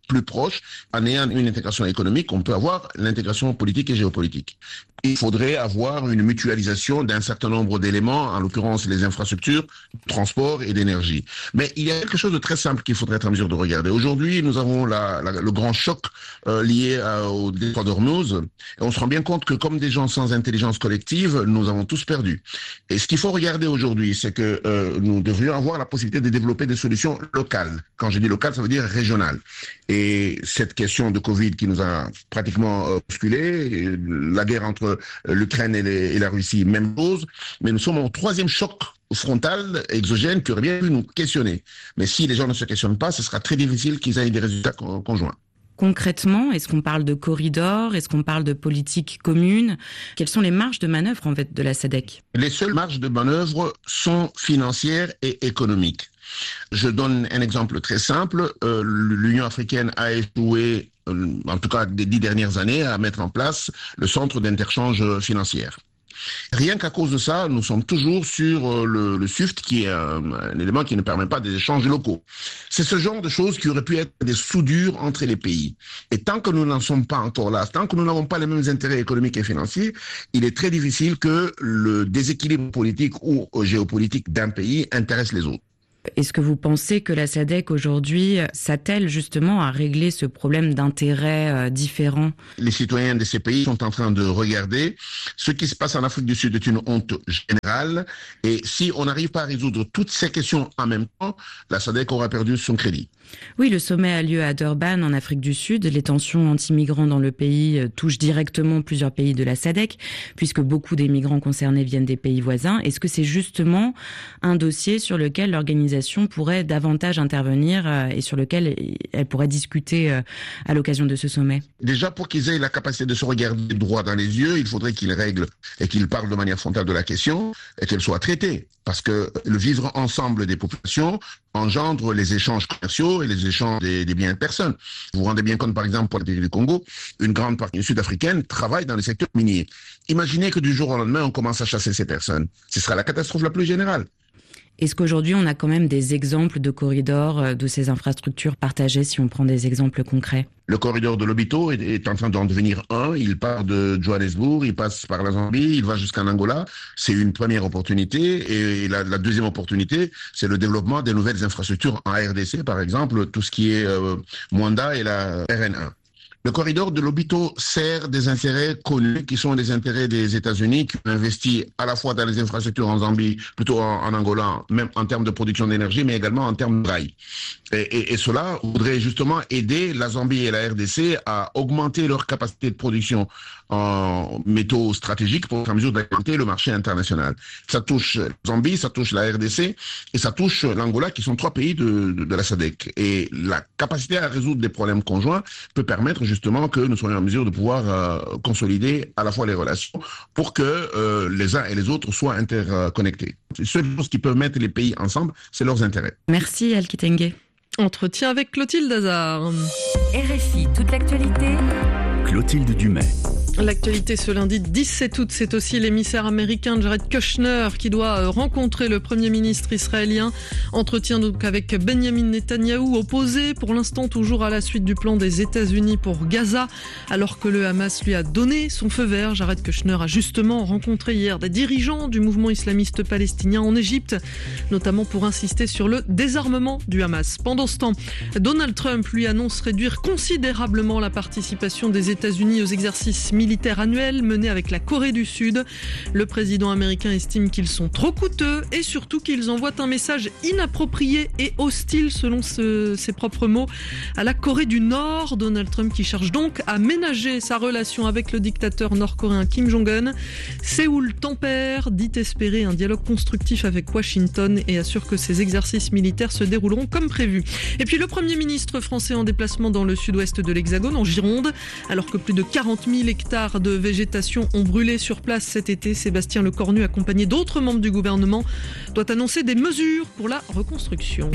plus proche. En ayant une intégration économique, on peut avoir l'intégration politique et géopolitique. Il faudrait avoir une mutualisation d'un certain nombre d'éléments, en l'occurrence les infrastructures, transport et d'énergie. Mais il y a quelque chose de très simple qu'il faudrait être en mesure de regarder. Aujourd'hui, nous avons la, la, le grand choc euh, lié à, au détroit d'Ormuz. Et on se rend bien compte que comme des gens sans intelligence collective, nous avons tous perdu. Et ce qu'il faut regarder aujourd'hui, c'est que euh, nous devrions avoir la possibilité de développer des solutions locales. Quand je dis locales, ça veut dire régionales. Et cette question de Covid qui nous a pratiquement euh, bousculé, la guerre entre l'Ukraine et, les, et la Russie, même chose. Mais nous sommes au troisième choc frontal, exogène, qui aurait bien pu nous questionner. Mais si les gens ne se questionnent pas, ce sera très difficile qu'ils aient des résultats conjoints. Concrètement, est-ce qu'on parle de corridors? Est-ce qu'on parle de politique commune? Quelles sont les marges de manœuvre en fait de la SADC? Les seules marges de manœuvre sont financières et économiques. Je donne un exemple très simple. Euh, L'Union africaine a échoué, euh, en tout cas des dix dernières années, à mettre en place le centre d'interchange financier. Rien qu'à cause de ça, nous sommes toujours sur le, le SWIFT, qui est un, un élément qui ne permet pas des échanges locaux. C'est ce genre de choses qui auraient pu être des soudures entre les pays. Et tant que nous n'en sommes pas encore là, tant que nous n'avons pas les mêmes intérêts économiques et financiers, il est très difficile que le déséquilibre politique ou géopolitique d'un pays intéresse les autres. Est-ce que vous pensez que la SADC aujourd'hui s'attelle justement à régler ce problème d'intérêts euh, différents? Les citoyens de ces pays sont en train de regarder. Ce qui se passe en Afrique du Sud est une honte générale. Et si on n'arrive pas à résoudre toutes ces questions en même temps, la SADC aura perdu son crédit. Oui, le sommet a lieu à Durban, en Afrique du Sud. Les tensions anti-migrants dans le pays touchent directement plusieurs pays de la SADC, puisque beaucoup des migrants concernés viennent des pays voisins. Est-ce que c'est justement un dossier sur lequel l'organisation pourrait davantage intervenir et sur lequel elle pourrait discuter à l'occasion de ce sommet? Déjà, pour qu'ils aient la capacité de se regarder droit dans les yeux, il faudrait qu'ils règlent et qu'ils parlent de manière frontale de la question et qu'elle soit traitée. Parce que le vivre ensemble des populations engendre les échanges commerciaux et les échanges des, des biens de personnes. Vous vous rendez bien compte, par exemple, pour le pays du Congo, une grande partie sud-africaine travaille dans le secteur minier. Imaginez que du jour au lendemain, on commence à chasser ces personnes. Ce sera la catastrophe la plus générale. Est-ce qu'aujourd'hui, on a quand même des exemples de corridors, de ces infrastructures partagées, si on prend des exemples concrets? Le corridor de Lobito est, est en train d'en devenir un. Il part de Johannesburg, il passe par la Zambie, il va jusqu'en Angola. C'est une première opportunité. Et la, la deuxième opportunité, c'est le développement des nouvelles infrastructures en R D C, par exemple, tout ce qui est euh, Mwanda et la R N un. Le corridor de Lobito sert des intérêts connus qui sont les intérêts des États-Unis qui ont investi à la fois dans les infrastructures en Zambie, plutôt en, en Angola, même en termes de production d'énergie, mais également en termes de rail. Et, et, et cela voudrait justement aider la Zambie et la R D C à augmenter leur capacité de production en métaux stratégiques pour être en mesure d'alimenter le marché international. Ça touche la Zambie, ça touche la R D C et ça touche l'Angola, qui sont trois pays de, de, de la SADC. Et la capacité à résoudre des problèmes conjoints peut permettre justement que nous soyons en mesure de pouvoir euh, consolider à la fois les relations pour que euh, les uns et les autres soient interconnectés. Les seules choses qui peuvent mettre les pays ensemble, c'est leurs intérêts. Merci Al Kitenge. Entretien avec Clotilde Hazard. R F I, toute l'actualité. Clotilde Dumais. L'actualité ce lundi dix-sept août, c'est aussi l'émissaire américain Jared Kushner qui doit rencontrer le Premier ministre israélien. Entretien donc avec Benjamin Netanyahou, opposé pour l'instant toujours à la suite du plan des États-Unis pour Gaza. Alors que le Hamas lui a donné son feu vert, Jared Kushner a justement rencontré hier des dirigeants du mouvement islamiste palestinien en Égypte, notamment pour insister sur le désarmement du Hamas. Pendant ce temps, Donald Trump lui annonce réduire considérablement la participation des États-Unis aux exercices militaires annuels menés avec la Corée du Sud. Le président américain estime qu'ils sont trop coûteux et surtout qu'ils envoient un message inapproprié et hostile, selon ce, ses propres mots, à la Corée du Nord. Donald Trump qui cherche donc à ménager sa relation avec le dictateur nord-coréen Kim Jong-un. Séoul tempère, dit espérer un dialogue constructif avec Washington et assure que ces exercices militaires se dérouleront comme prévu. Et puis le Premier ministre français en déplacement dans le sud-ouest de l'Hexagone, en Gironde, alors que plus de quarante mille hectares de végétation ont brûlé sur place cet été. Sébastien Lecornu, accompagné d'autres membres du gouvernement, doit annoncer des mesures pour la reconstruction.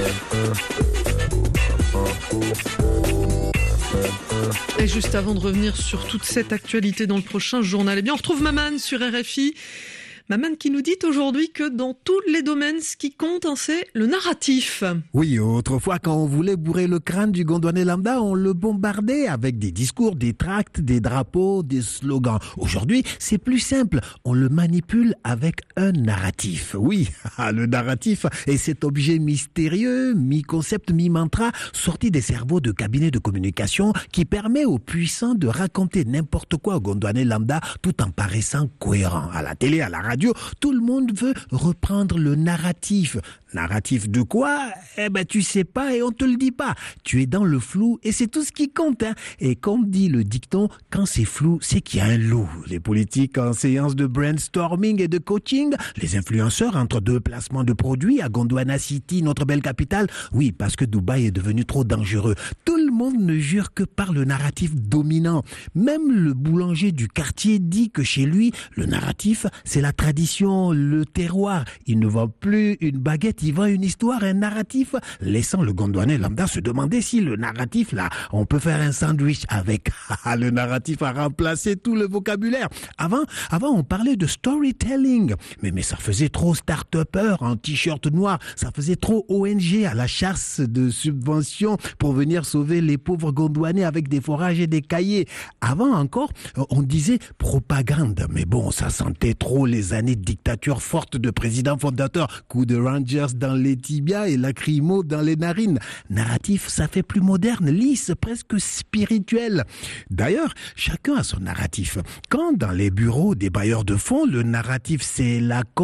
Et juste avant de revenir sur toute cette actualité dans le prochain journal, eh bien on retrouve Maman sur R F I. Maman qui nous dit aujourd'hui que dans tous les domaines, ce qui compte, hein, c'est le narratif. Oui, autrefois, quand on voulait bourrer le crâne du Gondwanais lambda, on le bombardait avec des discours, des tracts, des drapeaux, des slogans. Aujourd'hui, c'est plus simple. On le manipule avec un narratif. Oui, le narratif est cet objet mystérieux, mi-concept, mi-mantra, sorti des cerveaux de cabinets de communication qui permet aux puissants de raconter n'importe quoi au Gondwanais lambda tout en paraissant cohérent. À la télé, à la radio, tout le monde veut reprendre le narratif. Narratif de quoi? Eh ben, tu sais pas et on te le dit pas. Tu es dans le flou et c'est tout ce qui compte, hein. Et comme dit le dicton, quand c'est flou, c'est qu'il y a un loup. Les politiques en séance de brainstorming et de coaching, les influenceurs entre deux placements de produits à Gondwana City, notre belle capitale. Oui, parce que Dubaï est devenu trop dangereux. Tout le monde ne jure que par le narratif dominant. Même le boulanger du quartier dit que chez lui, le narratif, c'est la tradition, le terroir. Il ne vend plus une baguette, il vend une histoire, un narratif, laissant le Gondwanais lambda se demander si le narratif, là, on peut faire un sandwich avec. Le narratif a remplacé tout le vocabulaire. Avant, avant, on parlait de storytelling. Mais, mais ça faisait trop start-upper en t-shirt noir. Ça faisait trop O N G à la chasse de subventions pour venir sauver les pauvres Gondwanais avec des forages et des cahiers. Avant encore, on disait propagande. Mais bon, ça sentait trop les années de dictature forte de présidents fondateurs. Coup de Rangers dans les tibias et lacrymo dans les narines. Narratif, ça fait plus moderne, lisse, presque spirituel. D'ailleurs, chacun a son narratif. Quand dans les bureaux des bailleurs de fonds, le narratif c'est la